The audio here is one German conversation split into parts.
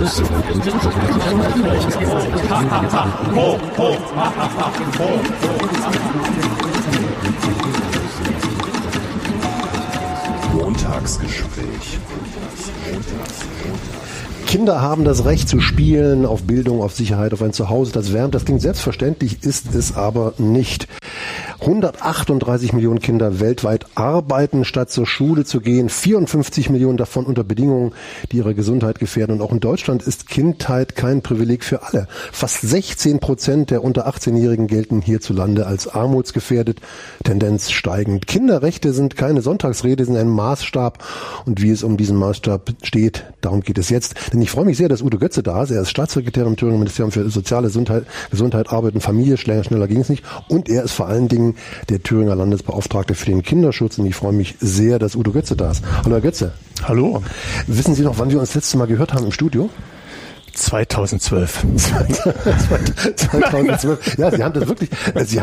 Montagsgespräch. Kinder haben das Recht zu spielen, auf Bildung, auf Sicherheit, auf ein Zuhause, das wärmt. Das klingt selbstverständlich, ist es aber nicht. 138 Millionen Kinder weltweit arbeiten, statt zur Schule zu gehen. 54 Millionen davon unter Bedingungen, die ihre Gesundheit gefährden. Und auch in Deutschland ist Kindheit kein Privileg für alle. Fast 16% der unter 18-Jährigen gelten hierzulande als armutsgefährdet, Tendenz steigend. Kinderrechte sind keine Sonntagsrede, sind ein Maßstab. Und wie es um diesen Maßstab steht, darum geht es jetzt. Denn ich freue mich sehr, dass Udo Götze da ist. Er ist Staatssekretär im Thüringer Ministerium für Soziale Gesundheit, Arbeit und Familie. Schneller ging es nicht. Und er ist vor allen Dingen der Thüringer Landesbeauftragte für den Kinderschutz. Und ich freue mich sehr, dass Udo Götze da ist. Hallo, Herr Götze. Hallo. Wissen Sie noch, wann wir uns das letzte Mal gehört haben im Studio? 2012. 2012. Ja, Sie haben das wirklich,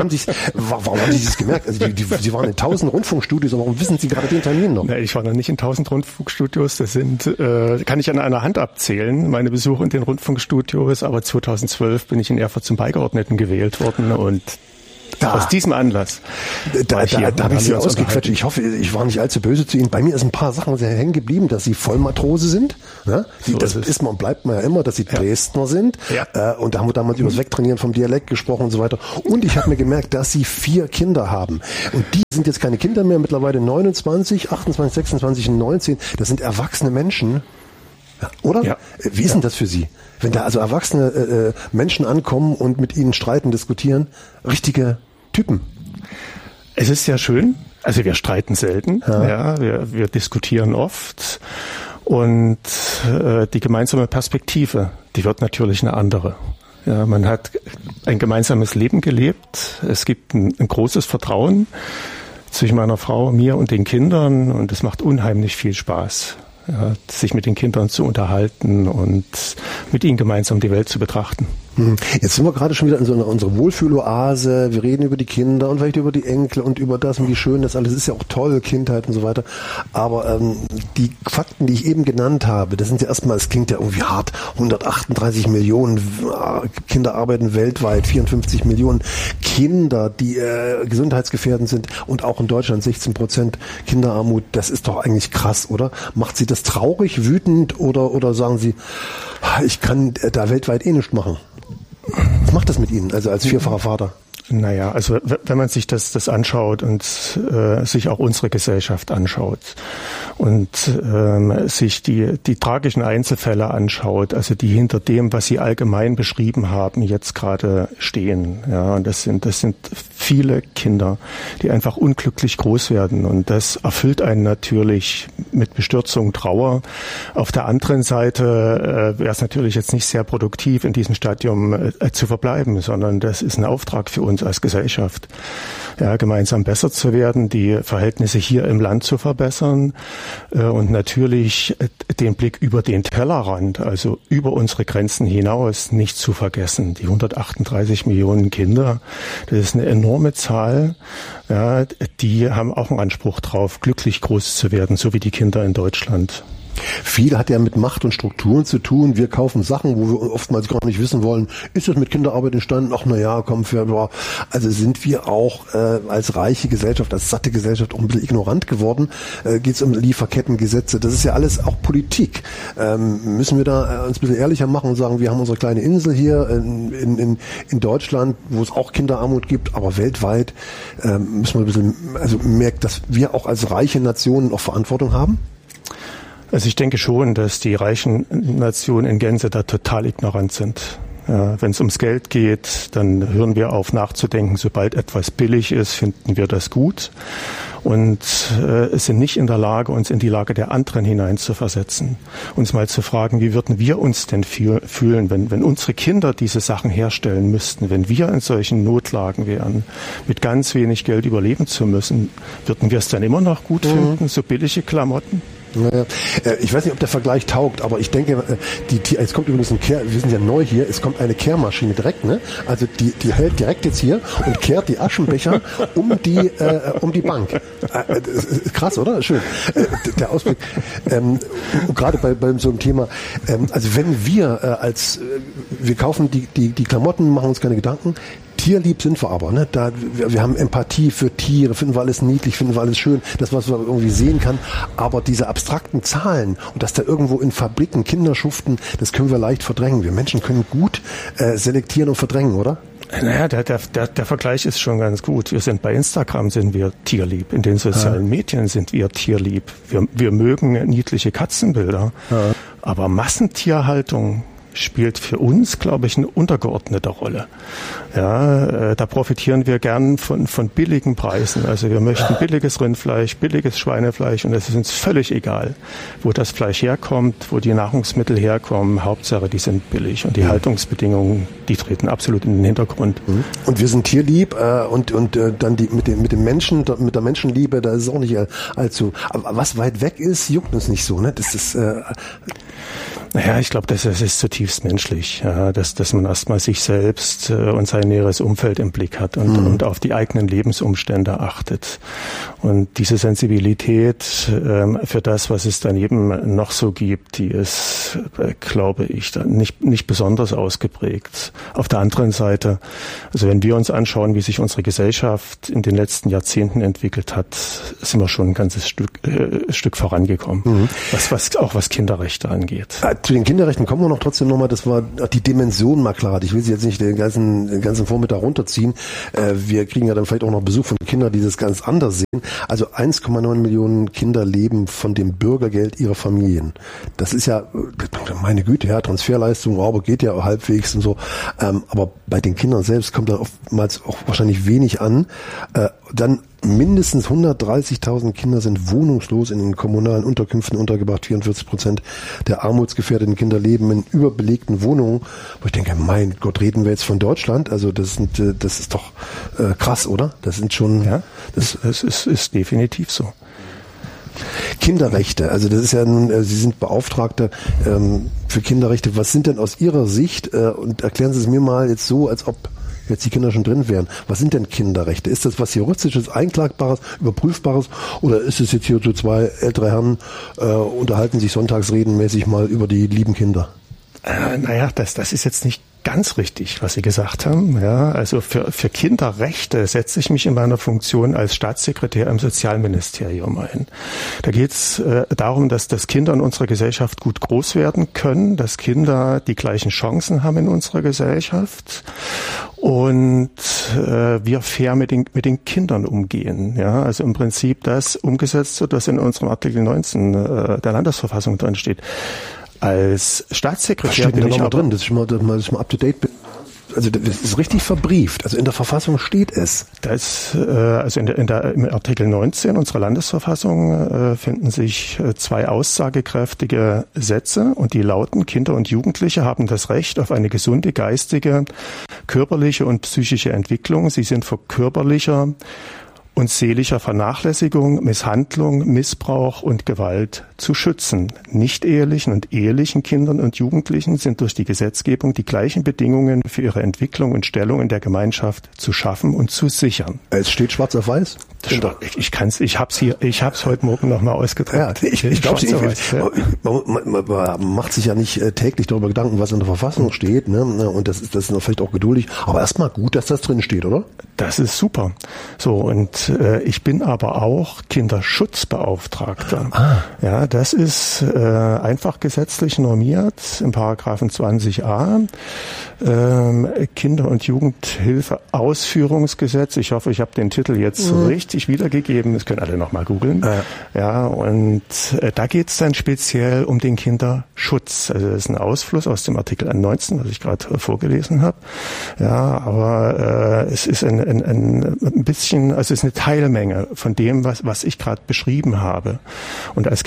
warum haben Sie das gemerkt? Also Sie waren in 1000 Rundfunkstudios, aber warum wissen Sie gerade den Termin noch? Ich war noch nicht in 1000 Rundfunkstudios, das kann ich an einer Hand abzählen, meine Besuche in den Rundfunkstudios, aber 2012 bin ich in Erfurt zum Beigeordneten gewählt worden und aus diesem Anlass. Da habe ich Sie ausgequetscht. Ich hoffe, ich war nicht allzu böse zu Ihnen. Bei mir ist ein paar Sachen sehr hängen geblieben, dass Sie Vollmatrose sind. Ja? Das ist man und bleibt man ja immer, dass Sie Dresdner sind. Ja. Und da haben wir damals über das Wegtrainieren vom Dialekt gesprochen und so weiter. Und ich habe mir gemerkt, dass Sie 4 Kinder haben. Und die sind jetzt keine Kinder mehr, mittlerweile 29, 28, 26 und 19. Das sind erwachsene Menschen. Ja, oder? Ja. Wie ist denn das für Sie? Wenn da also erwachsene Menschen ankommen und mit ihnen streiten, diskutieren, richtige Typen. Es ist sehr schön. Also wir streiten selten. Ja, wir diskutieren oft. Und die gemeinsame Perspektive, die wird natürlich eine andere. Ja, man hat ein gemeinsames Leben gelebt. Es gibt ein großes Vertrauen zwischen meiner Frau, mir und den Kindern. Und es macht unheimlich viel Spaß. Ja, sich mit den Kindern zu unterhalten und mit ihnen gemeinsam die Welt zu betrachten. Jetzt sind wir gerade schon wieder in so unserer Wohlfühloase. Wir reden über die Kinder und vielleicht über die Enkel und über das und wie schön das alles ist. Ja auch toll, Kindheit und so weiter. Aber die Fakten, die ich eben genannt habe, das sind ja erstmal, es klingt ja irgendwie hart, 138 Millionen Kinder arbeiten weltweit, 54 Millionen Kinder, die gesundheitsgefährdend sind und auch in Deutschland 16% Kinderarmut. Das ist doch eigentlich krass, oder? Macht Sie das traurig, wütend oder sagen Sie, ich kann da weltweit eh nichts machen? Was macht das mit Ihnen, also als vierfacher Vater? Naja, also wenn man sich das anschaut und sich auch unsere Gesellschaft anschaut und sich die tragischen Einzelfälle anschaut, also die hinter dem, was Sie allgemein beschrieben haben, jetzt gerade stehen. Ja, und das sind viele Kinder, die einfach unglücklich groß werden. Und das erfüllt einen natürlich mit Bestürzung, Trauer. Auf der anderen Seite wäre es natürlich jetzt nicht sehr produktiv, in diesem Stadium zu verbleiben, sondern das ist ein Auftrag für uns als Gesellschaft, ja, gemeinsam besser zu werden, die Verhältnisse hier im Land zu verbessern und natürlich den Blick über den Tellerrand, also über unsere Grenzen hinaus, nicht zu vergessen. Die 138 Millionen Kinder, das ist eine enorme Zahl, ja, die haben auch einen Anspruch drauf, glücklich groß zu werden, so wie die Kinder in Deutschland. Viel hat ja mit Macht und Strukturen zu tun. Wir kaufen Sachen, wo wir oftmals gar nicht wissen wollen, ist das mit Kinderarbeit entstanden? Ach, na ja, komm, also sind wir auch als reiche Gesellschaft, als satte Gesellschaft auch ein bisschen ignorant geworden. Geht es um Lieferkettengesetze? Das ist ja alles auch Politik. Müssen wir da uns ein bisschen ehrlicher machen und sagen, wir haben unsere kleine Insel hier in Deutschland, wo es auch Kinderarmut gibt, aber weltweit müssen wir ein bisschen, also merkt, dass wir auch als reiche Nationen auch Verantwortung haben? Also ich denke schon, dass die reichen Nationen in Gänze da total ignorant sind. Ja, wenn es ums Geld geht, dann hören wir auf nachzudenken. Sobald etwas billig ist, finden wir das gut und sind nicht in der Lage, uns in die Lage der anderen hineinzuversetzen. Uns mal zu fragen, wie würden wir uns denn fühlen, wenn unsere Kinder diese Sachen herstellen müssten, wenn wir in solchen Notlagen wären, mit ganz wenig Geld überleben zu müssen, würden wir es dann immer noch gut finden, so billige Klamotten? Naja. Ich weiß nicht, ob der Vergleich taugt, aber ich denke, es kommt übrigens wir sind ja neu hier, es kommt eine Kehrmaschine direkt, ne? Also die hält direkt jetzt hier und kehrt die Aschenbecher um die Bank. Krass, oder? Schön. Der Ausblick. Gerade bei so einem Thema, also wenn wir wir kaufen die Klamotten, machen uns keine Gedanken, tierlieb sind wir aber, ne? Wir haben Empathie für Tiere, finden wir alles niedlich, finden wir alles schön, das, was man irgendwie sehen kann. Aber diese abstrakten Zahlen und dass da irgendwo in Fabriken Kinder schuften, das können wir leicht verdrängen. Wir Menschen können gut selektieren und verdrängen, oder? Naja, der Vergleich ist schon ganz gut. Bei Instagram sind wir tierlieb, in den sozialen Medien sind wir tierlieb. Wir mögen niedliche Katzenbilder, aber Massentierhaltung spielt für uns, glaube ich, eine untergeordnete Rolle. Ja, da profitieren wir gern von billigen Preisen. Also wir möchten billiges Rindfleisch, billiges Schweinefleisch und es ist uns völlig egal, wo das Fleisch herkommt, wo die Nahrungsmittel herkommen. Hauptsache, die sind billig und die Haltungsbedingungen, die treten absolut in den Hintergrund. Und wir sind tierlieb und dann mit dem Menschen, mit der Menschenliebe, da ist es auch nicht allzu. Aber was weit weg ist, juckt uns nicht so, ne? Das ist Naja, ich glaube, das ist zutiefst menschlich, ja, dass man erstmal sich selbst und sein näheres Umfeld im Blick hat und auf die eigenen Lebensumstände achtet. Und diese Sensibilität für das, was es daneben noch so gibt, die ist, glaube ich, nicht besonders ausgeprägt. Auf der anderen Seite, also wenn wir uns anschauen, wie sich unsere Gesellschaft in den letzten Jahrzehnten entwickelt hat, sind wir schon ein ganzes Stück vorangekommen, was Kinderrechte angeht. Zu den Kinderrechten kommen wir noch trotzdem nochmal, das war die Dimension mal klar. Ich will sie jetzt nicht den ganzen Vormittag runterziehen. Wir kriegen ja dann vielleicht auch noch Besuch von Kindern, die das ganz anders sehen. Also 1,9 Millionen Kinder leben von dem Bürgergeld ihrer Familien. Das ist ja, meine Güte, ja, Transferleistung, aber geht ja halbwegs und so. Aber bei den Kindern selbst kommt da oftmals auch wahrscheinlich wenig an. Dann mindestens 130.000 Kinder sind wohnungslos in den kommunalen Unterkünften untergebracht. 44% der armutsgefährdeten Kinder leben in überbelegten Wohnungen. Wo ich denke, mein Gott, reden wir jetzt von Deutschland? Also das ist doch krass, oder? Das sind schon... Ja, das ist definitiv so. Kinderrechte, also das ist ja nun, Sie sind Beauftragte für Kinderrechte. Was sind denn aus Ihrer Sicht, und erklären Sie es mir mal jetzt so, als ob jetzt die Kinder schon drin wären. Was sind denn Kinderrechte? Ist das was Juristisches, Einklagbares, Überprüfbares oder ist es jetzt hier so zwei ältere Herren unterhalten sich sonntagsredenmäßig mal über die lieben Kinder? Naja, das ist jetzt nicht ganz richtig, was Sie gesagt haben. Ja, also für Kinderrechte setze ich mich in meiner Funktion als Staatssekretär im Sozialministerium ein. Da geht es darum, dass Kinder in unserer Gesellschaft gut groß werden können, dass Kinder die gleichen Chancen haben in unserer Gesellschaft und wir fair mit den Kindern umgehen. Ja, also im Prinzip das umgesetzt wird, was in unserem Artikel 19 der Landesverfassung drin steht. Als Staatssekretär bin ich aber drin, dass ich mal up to date bin. Also das ist richtig verbrieft. Also in der Verfassung steht es. Also im Artikel 19 unserer Landesverfassung finden sich zwei aussagekräftige Sätze und die lauten: Kinder und Jugendliche haben das Recht auf eine gesunde geistige, körperliche und psychische Entwicklung. Sie sind vor körperlicher und seelischer Vernachlässigung, Misshandlung, Missbrauch und Gewalt zu schützen. Nicht-ehelichen und ehelichen Kindern und Jugendlichen sind durch die Gesetzgebung die gleichen Bedingungen für ihre Entwicklung und Stellung in der Gemeinschaft zu schaffen und zu sichern. Es steht schwarz auf weiß? Ich hab's heute Morgen nochmal ausgedruckt. Ja, ich glaube, man macht sich ja nicht täglich darüber Gedanken, was in der Verfassung steht, ne? Und das ist vielleicht auch geduldig. Aber erstmal gut, dass das drin steht, oder? Das ist super. So, und ich bin aber auch Kinderschutzbeauftragter. Ja, das ist einfach gesetzlich normiert im Paragraphen 20a. Kinder- und Jugendhilfe-Ausführungsgesetz. Ich hoffe, ich habe den Titel jetzt richtig wiedergegeben. Das können alle nochmal googeln. Ja, und da geht es dann speziell um den Kinderschutz. Also das ist ein Ausfluss aus dem Artikel 19, was ich gerade vorgelesen habe. Ja, aber es ist ein bisschen, also es ist eine Teilmenge von dem, was ich gerade beschrieben habe. Und als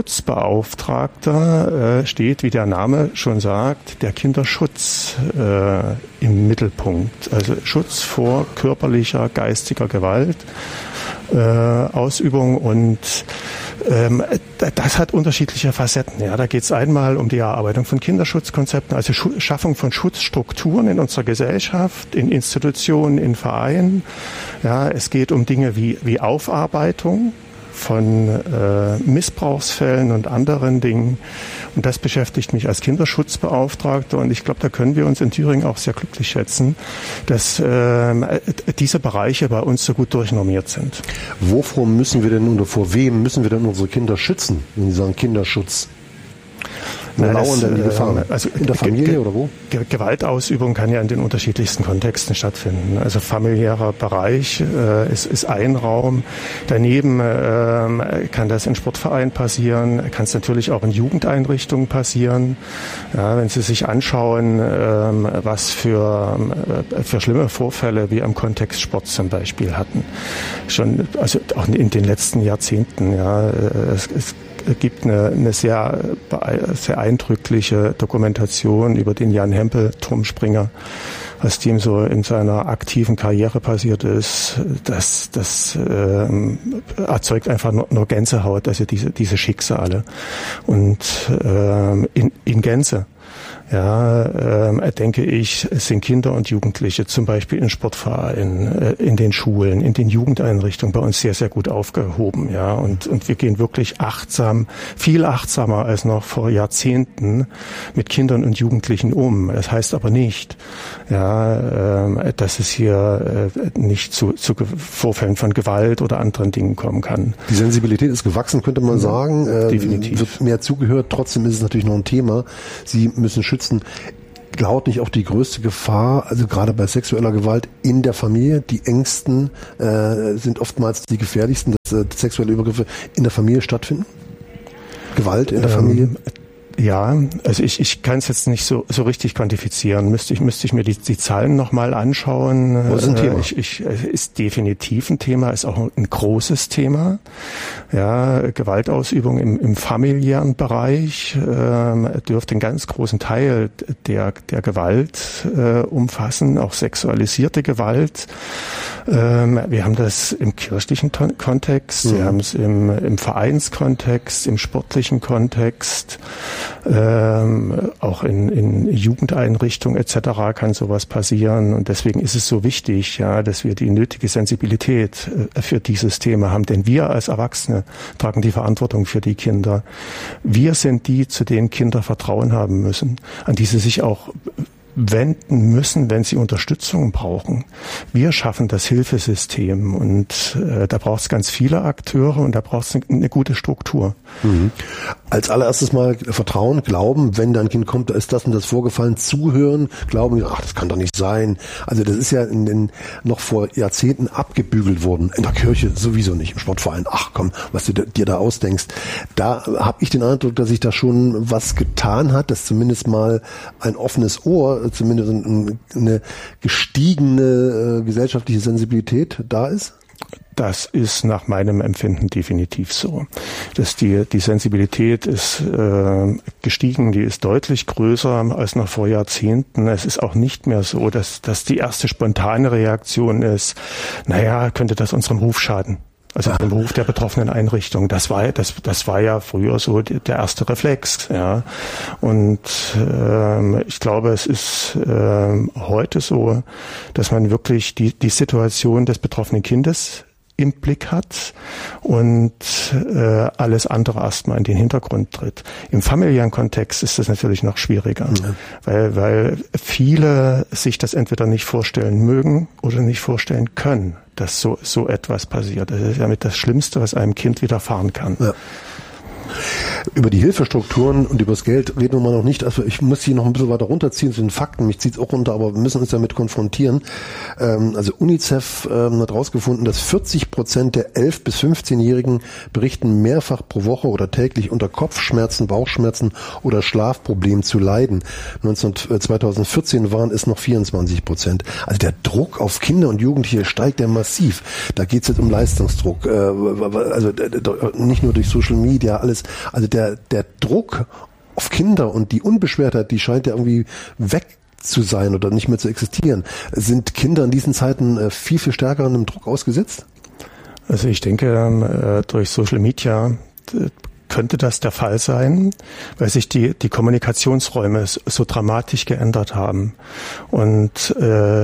Kinderschutzbeauftragter steht, wie der Name schon sagt, der Kinderschutz im Mittelpunkt. Also Schutz vor körperlicher, geistiger Gewalt, Ausübung und Das hat unterschiedliche Facetten. Ja, da geht es einmal um die Erarbeitung von Kinderschutzkonzepten, also Schaffung von Schutzstrukturen in unserer Gesellschaft, in Institutionen, in Vereinen. Ja, es geht um Dinge wie Aufarbeitung von Missbrauchsfällen und anderen Dingen. Und das beschäftigt mich als Kinderschutzbeauftragter. Und ich glaube, da können wir uns in Thüringen auch sehr glücklich schätzen, dass diese Bereiche bei uns so gut durchnormiert sind. Wovor müssen wir denn oder vor wem müssen wir denn unsere Kinder schützen, wenn Sie sagen Kinderschutz? Wo lauern denn die Gefahren? Also in der Familie oder wo? Gewaltausübung kann ja in den unterschiedlichsten Kontexten stattfinden. Also familiärer Bereich ist ein Raum. Daneben kann das in Sportvereinen passieren, kann es natürlich auch in Jugendeinrichtungen passieren. Ja, wenn Sie sich anschauen, was für schlimme Vorfälle wir im Kontext Sport zum Beispiel hatten. Schon, also auch in den letzten Jahrzehnten, ja, es gibt eine sehr eindrückliche Dokumentation über den Jan Hempel, Turmspringer, was dem so in seiner aktiven Karriere passiert ist. Das erzeugt einfach nur Gänsehaut, also diese Schicksale. Und in Gänze, ja, denke ich, sind Kinder und Jugendliche zum Beispiel in Sportvereinen, in den Schulen, in den Jugendeinrichtungen bei uns sehr, sehr gut aufgehoben, ja. Und wir gehen wirklich viel achtsamer als noch vor Jahrzehnten mit Kindern und Jugendlichen um. Das heißt aber nicht, ja, dass es hier nicht zu Vorfällen von Gewalt oder anderen Dingen kommen kann. Die Sensibilität ist gewachsen, könnte man sagen. Definitiv. Wird mehr zugehört. Trotzdem ist es natürlich noch ein Thema. Sie müssen schützen. Lauert nicht auch die größte Gefahr, also gerade bei sexueller Gewalt in der Familie? Die Ängsten sind oftmals die gefährlichsten, dass sexuelle Übergriffe in der Familie stattfinden? Gewalt in der Familie? Ja, also ich kann es jetzt nicht so richtig quantifizieren. Müsste ich mir die Zahlen nochmal anschauen. Das ist ein Thema. Ist definitiv ein Thema, ist auch ein großes Thema. Ja, Gewaltausübung im familiären Bereich dürfte einen ganz großen Teil der Gewalt umfassen, auch sexualisierte Gewalt. Wir haben das im kirchlichen Kontext, wir haben es im Vereinskontext, im sportlichen Kontext. Auch in Jugendeinrichtungen etc. kann sowas passieren und deswegen ist es so wichtig, ja, dass wir die nötige Sensibilität für dieses Thema haben, denn wir als Erwachsene tragen die Verantwortung für die Kinder. Wir sind die, zu denen Kinder Vertrauen haben müssen, an die sie sich auch wenden müssen, wenn sie Unterstützung brauchen. Wir schaffen das Hilfesystem und da braucht es ganz viele Akteure und da braucht es eine gute Struktur. Mhm. Als allererstes mal Vertrauen, Glauben, wenn dein Kind kommt, da ist das und das vorgefallen, zuhören, glauben, ach, das kann doch nicht sein. Also das ist ja noch vor Jahrzehnten abgebügelt worden. In der Kirche sowieso nicht, im Sportverein. Ach komm, was du dir da ausdenkst. Da habe ich den Eindruck, dass sich da schon was getan hat, dass zumindest mal ein offenes Ohr, zumindest eine gestiegene gesellschaftliche Sensibilität da ist? Das ist nach meinem Empfinden definitiv so. Dass die Sensibilität ist gestiegen, die ist deutlich größer als noch vor Jahrzehnten. Es ist auch nicht mehr so, dass die erste spontane Reaktion ist, naja, könnte das unserem Ruf schaden. Also den Beruf der betroffenen Einrichtung, das war ja früher so der erste Reflex, ja. Und ich glaube, es ist heute so, dass man wirklich die Situation des betroffenen Kindes im Blick hat und alles andere erstmal in den Hintergrund tritt. Im familiären Kontext ist das natürlich noch schwieriger, weil viele sich das entweder nicht vorstellen mögen oder nicht vorstellen können, dass so etwas passiert. Das ist ja mit das Schlimmste, was einem Kind widerfahren kann. Ja. Über die Hilfestrukturen und über das Geld reden wir mal noch nicht. Also ich muss hier noch ein bisschen weiter runterziehen zu den Fakten. Mich zieht es auch runter, aber wir müssen uns damit konfrontieren. Also UNICEF hat herausgefunden, dass 40% der 11- bis 15-Jährigen berichten mehrfach pro Woche oder täglich unter Kopfschmerzen, Bauchschmerzen oder Schlafproblemen zu leiden. 2014 waren es noch 24%. Also der Druck auf Kinder und Jugendliche steigt ja massiv. Da geht es jetzt um Leistungsdruck. Also nicht nur durch Social Media, alles. Also der Druck auf Kinder und die Unbeschwertheit, die scheint ja irgendwie weg zu sein oder nicht mehr zu existieren. Sind Kinder in diesen Zeiten viel, viel stärker einem Druck ausgesetzt? Also ich denke, durch Social Media, könnte das der Fall sein, weil sich die Kommunikationsräume so dramatisch geändert haben und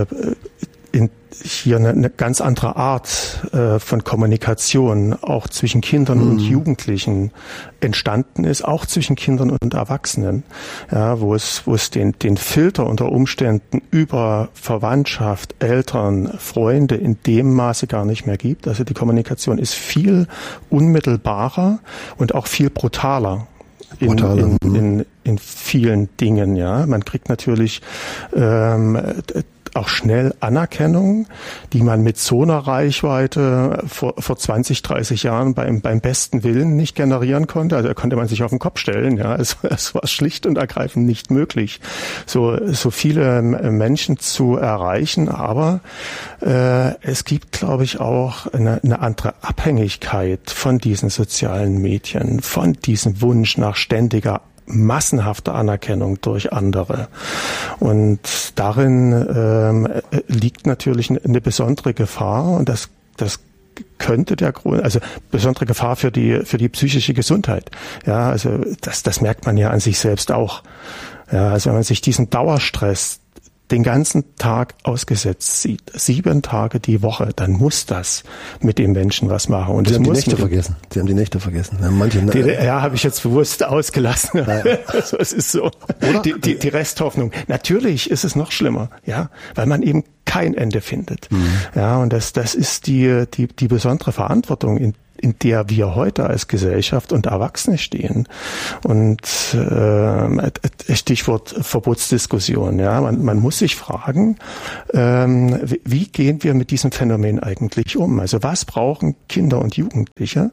hier eine ganz andere Art von Kommunikation auch zwischen Kindern und Jugendlichen entstanden ist, auch zwischen Kindern und Erwachsenen, ja, wo es den Filter unter Umständen über Verwandtschaft, Eltern, Freunde in dem Maße gar nicht mehr gibt. Also die Kommunikation ist viel unmittelbarer und auch viel brutaler. In vielen Dingen, ja. Man kriegt natürlich auch schnell Anerkennung, die man mit so einer Reichweite vor 20, 30 Jahren beim besten Willen nicht generieren konnte. Also da konnte man sich auf den Kopf stellen. Ja, es war schlicht und ergreifend nicht möglich, so viele Menschen zu erreichen. Aber es gibt, glaube ich, auch eine andere Abhängigkeit von diesen sozialen Medien, von diesem Wunsch nach ständiger massenhafte Anerkennung durch andere. Und darin liegt natürlich eine besondere Gefahr und das könnte der Grund, also besondere Gefahr für die psychische Gesundheit. Ja, also das merkt man ja an sich selbst auch. Ja, also wenn man sich diesen Dauerstress den ganzen Tag ausgesetzt sieht, 7 Tage die Woche, dann muss das mit dem Menschen was machen. Und Sie haben die Nächte vergessen. Sie haben die Nächte vergessen. Ja, habe ich jetzt bewusst ausgelassen. Also, es ist so. Oder? Die Resthoffnung. Natürlich ist es noch schlimmer, ja, weil man eben kein Ende findet. Ja, und das ist die besondere Verantwortung, in der wir heute als Gesellschaft und Erwachsene stehen. Und Stichwort Verbotsdiskussion. Ja, man muss sich fragen, wie gehen wir mit diesem Phänomen eigentlich um? Also was brauchen Kinder und Jugendliche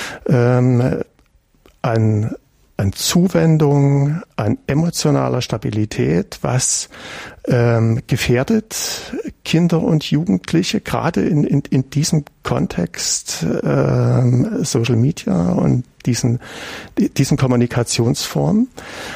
an Zuwendung, an emotionaler Stabilität, was gefährdet Kinder und Jugendliche, gerade in diesem Kontext Social Media und diesen Kommunikationsformen.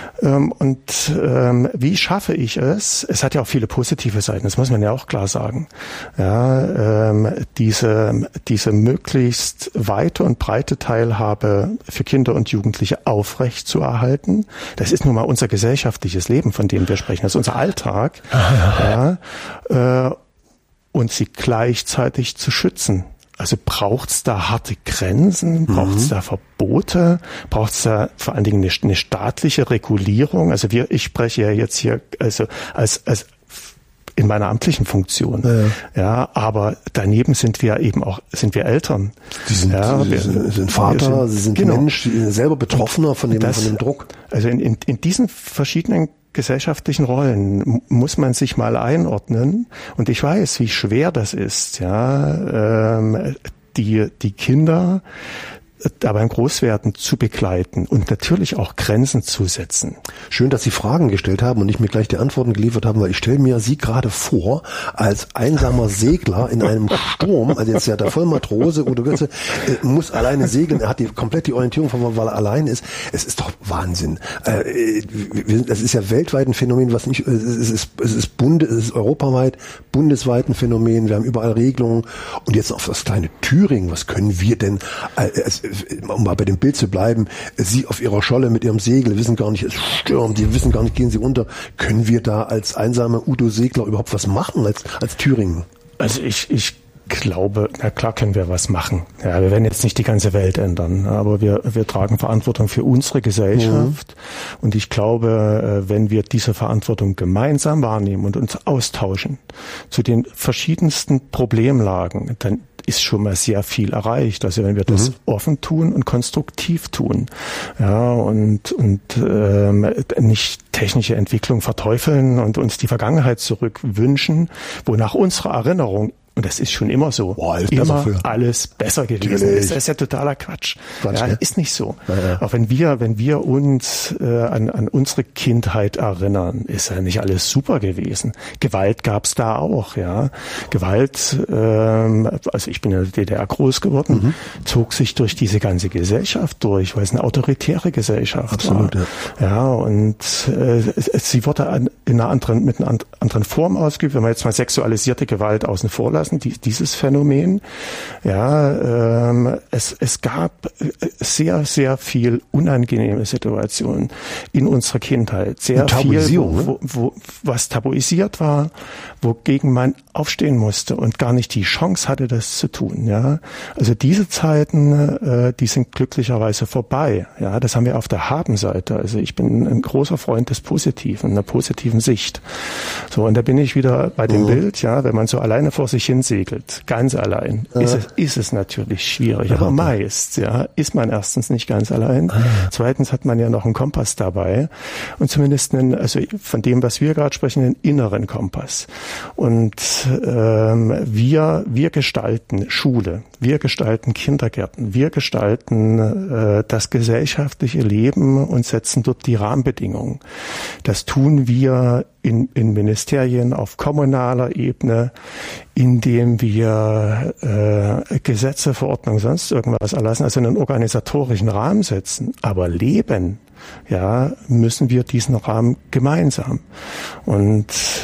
Und wie schaffe ich es? Es hat ja auch viele positive Seiten, das muss man ja auch klar sagen. Ja, diese möglichst weite und breite Teilhabe für Kinder und Jugendliche aufrecht zu erhalten. Das ist nun mal unser gesellschaftliches Leben, von dem wir sprechen. Das ist unser Alltag. Ja, und sie gleichzeitig zu schützen. Also braucht's da harte Grenzen? Braucht's da Verbote? Braucht's da vor allen Dingen eine staatliche Regulierung? Also ich spreche ja jetzt hier also als in meiner amtlichen Funktion. Ja, aber daneben sind wir Eltern. Sie sind Vater, Sie sind genau. Mensch, selber Betroffener von dem Druck. Also in diesen verschiedenen gesellschaftlichen Rollen muss man sich mal einordnen. Und ich weiß, wie schwer das ist, ja, die Kinder da beim Großwerden zu begleiten und natürlich auch Grenzen zu setzen. Schön, dass Sie Fragen gestellt haben und nicht mir gleich die Antworten geliefert haben, weil ich stelle mir Sie gerade vor, als einsamer Segler in einem Sturm, also jetzt ja der Vollmatrose, Udo Götze, muss alleine segeln, er hat komplett die Orientierung verloren, weil er allein ist. Es ist doch Wahnsinn. Das ist ja weltweit ein Phänomen, was nicht, es ist europaweit, bundesweit ein Phänomen, wir haben überall Regelungen und jetzt auf das kleine Thüringen, was können wir denn, um mal bei dem Bild zu bleiben, Sie auf Ihrer Scholle mit Ihrem Segel, wissen gar nicht, es stürmt, die wissen gar nicht, gehen Sie unter. Können wir da als einsame Udo-Segler überhaupt was machen als Thüringen? Also ich glaube, na klar können wir was machen. Ja, wir werden jetzt nicht die ganze Welt ändern, aber wir tragen Verantwortung für unsere Gesellschaft. Und ich glaube, wenn wir diese Verantwortung gemeinsam wahrnehmen und uns austauschen zu den verschiedensten Problemlagen, dann ist schon mal sehr viel erreicht. Also wenn wir das offen tun und konstruktiv tun, ja, und nicht technische Entwicklung verteufeln und uns die Vergangenheit zurückwünschen, wonach unsere Erinnerung, und das ist schon immer so, immer alles besser gewesen ist. Das ist ja totaler Quatsch. Ja, ist nicht so. Ja. Auch wenn wir uns an unsere Kindheit erinnern, ist ja nicht alles super gewesen. Gewalt gab's da auch, ja. Gewalt, also ich bin in der DDR groß geworden, zog sich durch diese ganze Gesellschaft durch, weil es eine autoritäre Gesellschaft war. Ja, und sie wurde mit einer anderen Form ausgeübt. Wenn man jetzt mal sexualisierte Gewalt außen vor lassen, lassen, dieses Phänomen. Ja, es gab sehr, sehr viel unangenehme Situationen in unserer Kindheit. Sehr viel, was tabuisiert war, wogegen man aufstehen musste und gar nicht die Chance hatte, das zu tun. Ja, also diese Zeiten, die sind glücklicherweise vorbei. Ja, das haben wir auf der Habenseite. Also ich bin ein großer Freund des Positiven, einer positiven Sicht. So, und da bin ich wieder bei dem Bild, ja, wenn man so alleine vor sich hin segelt, ganz allein, ist es natürlich schwierig. Aber meist, ja, ist man erstens nicht ganz allein. Zweitens hat man ja noch einen Kompass dabei und zumindest also von dem, was wir gerade sprechen, einen inneren Kompass. Und wir gestalten Schule, wir gestalten Kindergärten, wir gestalten das gesellschaftliche Leben und setzen dort die Rahmenbedingungen. Das tun wir in Ministerien auf kommunaler Ebene, indem wir Gesetze, Verordnungen, sonst irgendwas erlassen, also einen organisatorischen Rahmen setzen. Aber leben, ja, müssen wir diesen Rahmen gemeinsam. Und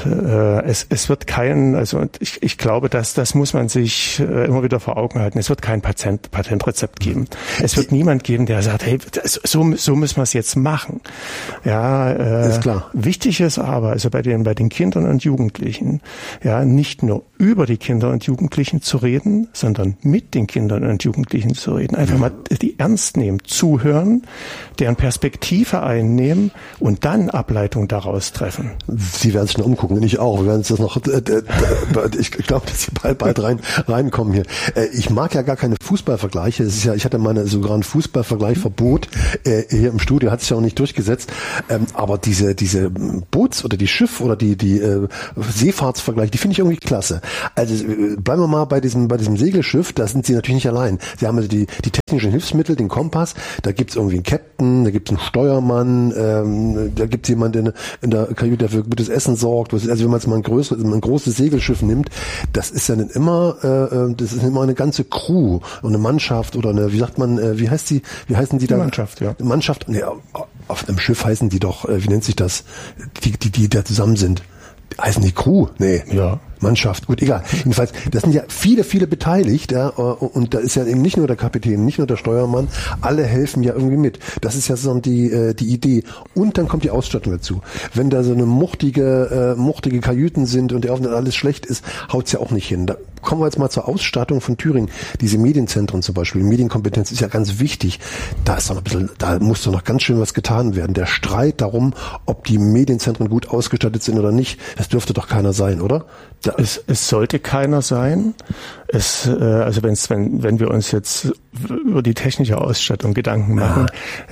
es wird ich glaube, das muss man sich immer wieder vor Augen halten. Es wird kein Patentrezept geben. Es wird niemand geben, der sagt, hey, so müssen wir es jetzt machen. Ja, ist klar. Wichtig ist aber, also bei den Kindern und Jugendlichen, ja, nicht nur über die Kinder und Jugendlichen zu reden, sondern mit den Kindern und Jugendlichen zu reden. Einfach mal die ernst nehmen, zuhören, deren Perspektive einnehmen und dann Ableitung daraus treffen. Sie werden sich noch umgucken, ich auch. Wir werden uns das noch, ich glaube, dass Sie bald reinkommen hier. Ich mag ja gar keine Fußballvergleiche. Es ist ja, ich hatte sogar ein Fußballvergleichverbot hier im Studio, hat sich ja auch nicht durchgesetzt. Aber diese Boots- oder die Schiff- oder die Seefahrtsvergleiche, die finde ich irgendwie klasse. Also bleiben wir mal bei diesem Segelschiff, da sind Sie natürlich nicht allein. Sie haben also die technischen Hilfsmittel, den Kompass, da gibt's irgendwie einen Captain, da gibt's einen Steuermann, da gibt's jemanden in der Kajüte, der für gutes Essen sorgt. Also wenn man jetzt mal ein großes Segelschiff nimmt, das ist ja dann immer, das ist immer eine ganze Crew und eine Mannschaft oder eine, wie sagt man, wie heißen die da? Mannschaft, ja. Mannschaft, ne, auf einem Schiff heißen die doch, wie nennt sich das? Die da zusammen sind. Heißen die Crew? Nee. Ja. Mannschaft, gut, egal. Jedenfalls, das sind ja viele beteiligt, ja, und da ist ja eben nicht nur der Kapitän, nicht nur der Steuermann, alle helfen ja irgendwie mit. Das ist ja so die Idee. Und dann kommt die Ausstattung dazu. Wenn da so eine muchtige Kajüten sind und der Aufenthalt alles schlecht ist, haut's ja auch nicht hin. Da kommen wir jetzt mal zur Ausstattung von Thüringen. Diese Medienzentren zum Beispiel, Medienkompetenz ist ja ganz wichtig. Da muss doch noch ganz schön was getan werden. Der Streit darum, ob die Medienzentren gut ausgestattet sind oder nicht, das dürfte doch keiner sein, oder? Es sollte keiner sein. Also wenn wir uns jetzt über die technische Ausstattung Gedanken machen,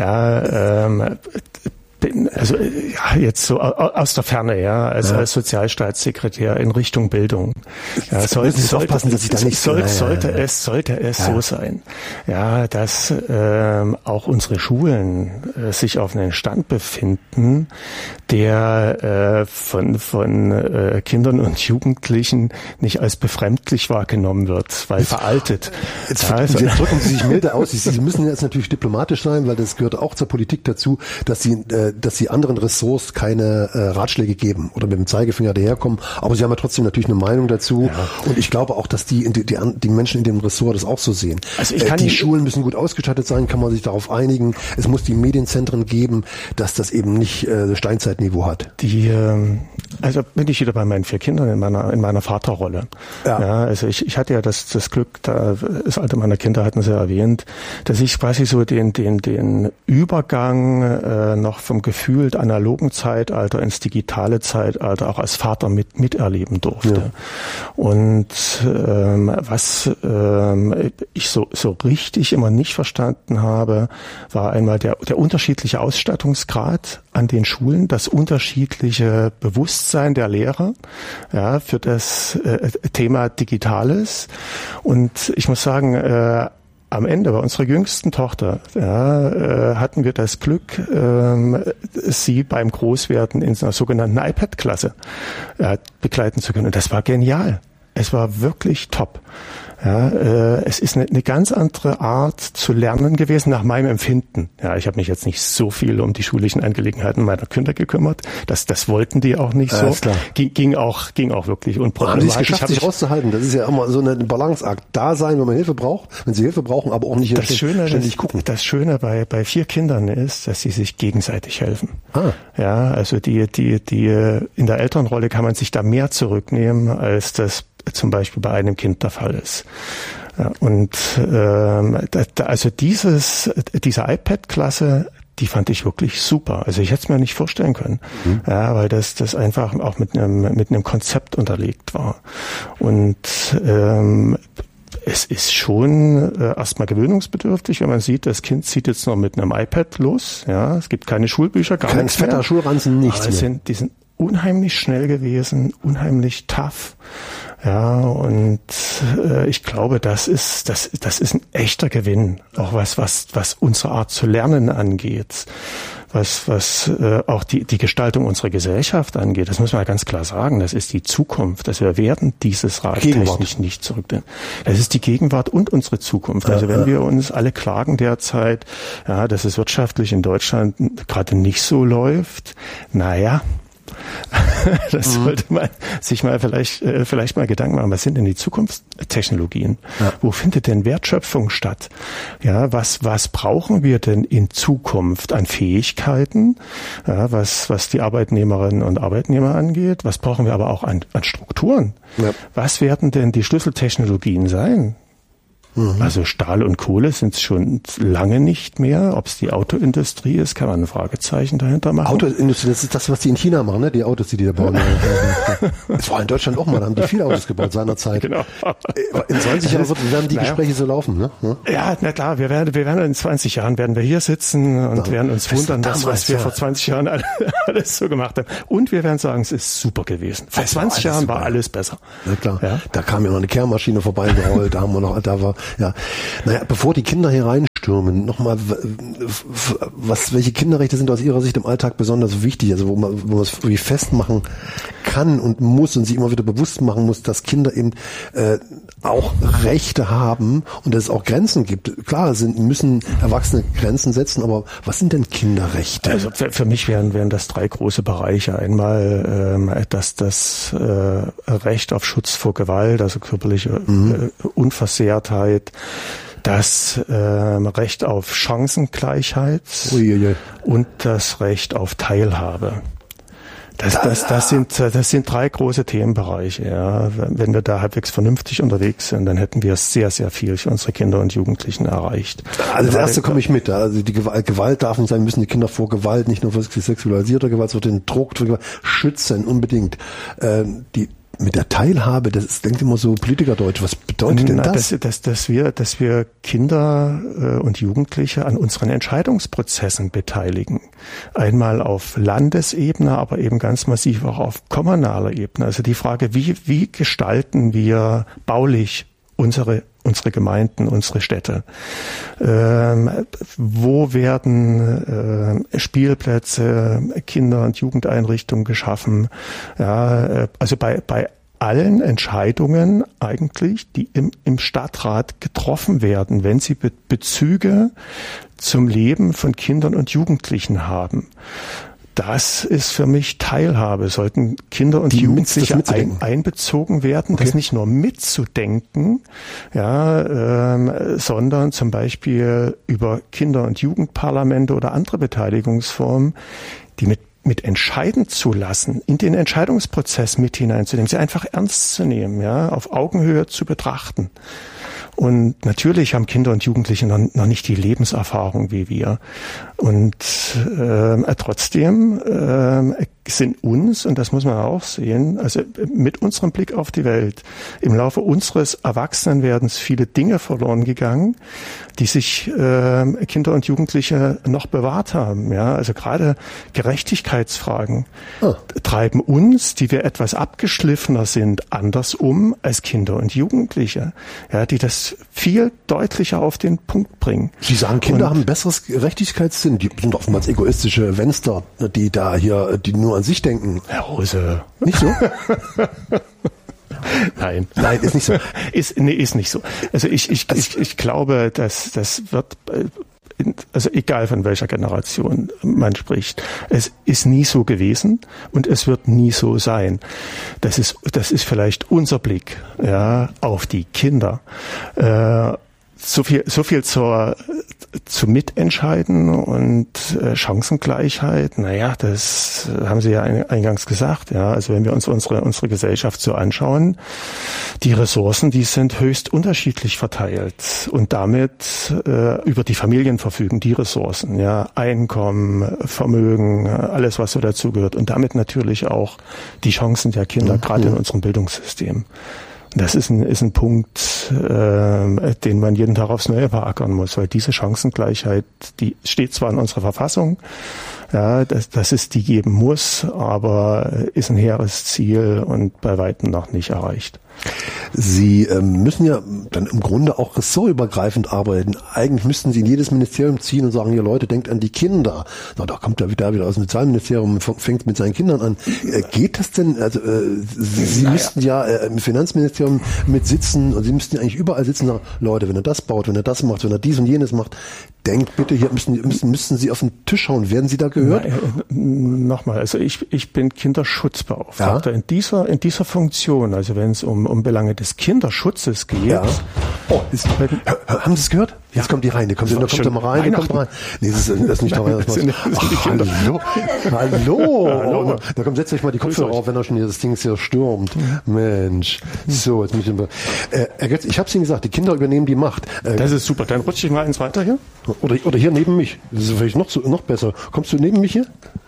jetzt so aus der Ferne, ja, als Sozialstaatssekretär in Richtung Bildung. Ja, sollte es so sein, ja, dass auch unsere Schulen sich auf einen Stand befinden, der von Kindern und Jugendlichen nicht als befremdlich wahrgenommen wird, weil veraltet. Jetzt drücken Sie sich milde aus. Sie müssen jetzt natürlich diplomatisch sein, weil das gehört auch zur Politik dazu, dass Sie anderen Ressorts keine Ratschläge geben oder mit dem Zeigefinger daherkommen. Aber Sie haben ja trotzdem natürlich eine Meinung dazu. Ja. Und ich glaube auch, dass die Menschen in dem Ressort das auch so sehen. Also die Schulen müssen gut ausgestattet sein, kann man sich darauf einigen. Es muss die Medienzentren geben, dass das eben nicht Steinzeitniveau hat. Also bin ich wieder bei meinen 4 Kindern in meiner Vaterrolle. Ja, also ich hatte ja das Glück, das Alter meiner Kinder hatten Sie erwähnt, dass ich quasi so den Übergang noch vom gefühlt analogen Zeitalter ins digitale Zeitalter auch als Vater miterleben durfte. Ja. Und was ich so richtig immer nicht verstanden habe, war einmal der unterschiedliche Ausstattungsgrad an den Schulen, das unterschiedliche Bewusstsein der Lehrer, ja, für das Thema Digitales. Und ich muss sagen, am Ende bei unserer jüngsten Tochter hatten wir das Glück, sie beim Großwerden in einer sogenannten iPad-Klasse begleiten zu können. Und das war genial. Es war wirklich top. Ja, es ist eine ganz andere Art zu lernen gewesen, nach meinem Empfinden. Ja, ich habe mich jetzt nicht so viel um die schulischen Angelegenheiten meiner Kinder gekümmert. Das wollten die auch nicht so. Ging auch wirklich unproblematisch. Haben sie es geschafft, sich rauszuhalten? Das ist ja immer so ein Balanceakt. Da sein, wenn man Hilfe braucht, wenn sie Hilfe brauchen, aber auch nicht ständig gucken. Das Schöne bei 4 Kindern ist, dass sie sich gegenseitig helfen. Ja, also die in der Elternrolle kann man sich da mehr zurücknehmen, als das zum Beispiel bei einem Kind der Fall ist. Ja, und also diese iPad-Klasse, die fand ich wirklich super. Also ich hätte es mir nicht vorstellen können, ja, weil das einfach auch mit einem Konzept unterlegt war. Und es ist schon erstmal gewöhnungsbedürftig, wenn man sieht, das Kind zieht jetzt noch mit einem iPad los. Ja, es gibt keine Schulbücher, gar nichts mehr. Kein fetter Schulranzen, nichts mehr. Die sind unheimlich schnell gewesen, unheimlich tough. Ja, und ich glaube, das ist ein echter Gewinn, auch was unsere Art zu lernen angeht, was auch die Gestaltung unserer Gesellschaft angeht. Das muss man ja ganz klar sagen. Das ist die Zukunft. Also wir werden dieses Rad technisch nicht zurücknehmen. Das ist die Gegenwart und unsere Zukunft. Also wenn wir uns alle klagen derzeit, ja, dass es wirtschaftlich in Deutschland gerade nicht so läuft, naja, das sollte man sich mal vielleicht mal Gedanken machen. Was sind denn die Zukunftstechnologien? Ja. Wo findet denn Wertschöpfung statt? Ja, was brauchen wir denn in Zukunft an Fähigkeiten? Ja, was die Arbeitnehmerinnen und Arbeitnehmer angeht? Was brauchen wir aber auch an Strukturen? Ja. Was werden denn die Schlüsseltechnologien sein? Also Stahl und Kohle sind es schon lange nicht mehr. Ob es die Autoindustrie ist, kann man ein Fragezeichen dahinter machen. Autoindustrie, das ist das, was die in China machen, ne? Die Autos, die da bauen. Das war in Deutschland auch mal, da haben die viele Autos gebaut seinerzeit. Genau. In 20 Jahren werden die Gespräche so laufen, ne? Ja, na klar, wir werden in 20 Jahren werden wir hier sitzen und werden uns wundern, was wir vor 20 Jahren alles so gemacht haben. Und wir werden sagen, es ist super gewesen. Vor 20 Jahren war alles besser. Na klar. Ja? Da kam ja noch eine Kehrmaschine vorbeigerollt, ja. Naja, bevor die Kinder hier reinstürmen, nochmal, welche Kinderrechte sind aus Ihrer Sicht im Alltag besonders wichtig? Also wo man es irgendwie festmachen kann und muss und sich immer wieder bewusst machen muss, dass Kinder eben auch Rechte haben und dass es auch Grenzen gibt. Klar, müssen Erwachsene Grenzen setzen, aber was sind denn Kinderrechte? Also für mich wären das 3 große Bereiche. Einmal das Recht auf Schutz vor Gewalt, also körperliche Unversehrtheit, das Recht auf Chancengleichheit und das Recht auf Teilhabe. Das sind 3 große Themenbereiche. Ja. Wenn wir da halbwegs vernünftig unterwegs sind, dann hätten wir sehr, sehr viel für unsere Kinder und Jugendlichen erreicht. Also das erste komme ich mit. Also die Gewalt darf nicht sein, müssen die Kinder vor Gewalt, nicht nur vor sexualisierter Gewalt, sondern den Druck schützen unbedingt. Mit der Teilhabe, das denkt immer so Politikerdeutsch. Was bedeutet denn das? Dass wir Kinder und Jugendliche an unseren Entscheidungsprozessen beteiligen. Einmal auf Landesebene, aber eben ganz massiv auch auf kommunaler Ebene. Also die Frage, wie gestalten wir baulich unsere Gemeinden, unsere Städte? Wo werden Spielplätze, Kinder- und Jugendeinrichtungen geschaffen? Ja, also bei allen Entscheidungen eigentlich, die im Stadtrat getroffen werden, wenn sie Bezüge zum Leben von Kindern und Jugendlichen haben. Das ist für mich Teilhabe. Sollten Kinder und Jugendliche einbezogen werden, das nicht nur mitzudenken, ja, sondern zum Beispiel über Kinder- und Jugendparlamente oder andere Beteiligungsformen, die mit entscheiden zu lassen, in den Entscheidungsprozess mit hineinzunehmen, sie einfach ernst zu nehmen, ja, auf Augenhöhe zu betrachten. Und natürlich haben Kinder und Jugendliche noch nicht die Lebenserfahrung wie wir. Und trotzdem sind uns, und das muss man auch sehen, also mit unserem Blick auf die Welt, im Laufe unseres Erwachsenenwerdens viele Dinge verloren gegangen, die sich Kinder und Jugendliche noch bewahrt haben. Ja, also gerade Gerechtigkeitsfragen treiben uns, die wir etwas abgeschliffener sind, anders um als Kinder und Jugendliche, ja, die das viel deutlicher auf den Punkt bringen. Sie sagen, Kinder haben ein besseres Gerechtigkeitssinn. Die sind oftmals egoistische Wenster, die nur an sich denken. Herr Rose. Nicht so? Nein. Nein, ist nicht so. Ist nicht so. Also ich glaube, dass das wird, also egal von welcher Generation man spricht, es ist nie so gewesen und es wird nie so sein. Das ist vielleicht unser Blick, ja, auf die Kinder. So viel zu Mitentscheiden und Chancengleichheit. Naja, das haben Sie ja eingangs gesagt. Ja, also wenn wir uns unsere Gesellschaft so anschauen, die Ressourcen, die sind höchst unterschiedlich verteilt und damit über die Familien verfügen die Ressourcen. Ja, Einkommen, Vermögen, alles was so dazugehört und damit natürlich auch die Chancen der Kinder, gerade in unserem Bildungssystem. Das ist ein Punkt, den man jeden Tag aufs Neue beackern muss, weil diese Chancengleichheit, die steht zwar in unserer Verfassung, ja, dass es die geben muss, aber ist ein hehres Ziel und bei weitem noch nicht erreicht. Sie müssen ja dann im Grunde auch ressortübergreifend arbeiten. Eigentlich müssten Sie in jedes Ministerium ziehen und sagen, hier Leute, denkt an die Kinder. Na, da kommt er wieder aus dem Sozialministerium, fängt mit seinen Kindern an. Geht das denn? Also Sie müssten ja im Finanzministerium mit sitzen und Sie müssten ja eigentlich überall sitzen und sagen, Leute, wenn er das baut, wenn er das macht, wenn er dies und jenes macht, denkt bitte, hier müssten Sie auf den Tisch schauen. Werden Sie da gehört? Nochmal, also ich bin Kinderschutzbeauftragter. Ja? In dieser Funktion, also wenn es um Belange des Kinderschutzes geht. Ja. Oh, haben Sie es gehört? Jetzt kommt die rein. Da kommt er mal rein. Nee, das ist nicht dabei. Hallo. Da kommt, setzt euch mal die Kopfhörer auf, wenn er schon das Ding hier stürmt. Mensch. So, jetzt muss ich Herr Götz, ich habe es Ihnen gesagt, die Kinder übernehmen die Macht. Das ist super. Dann rutsche ich mal eins weiter hier. Oder hier neben mich. Das ist vielleicht noch besser. Kommst du neben mich hier?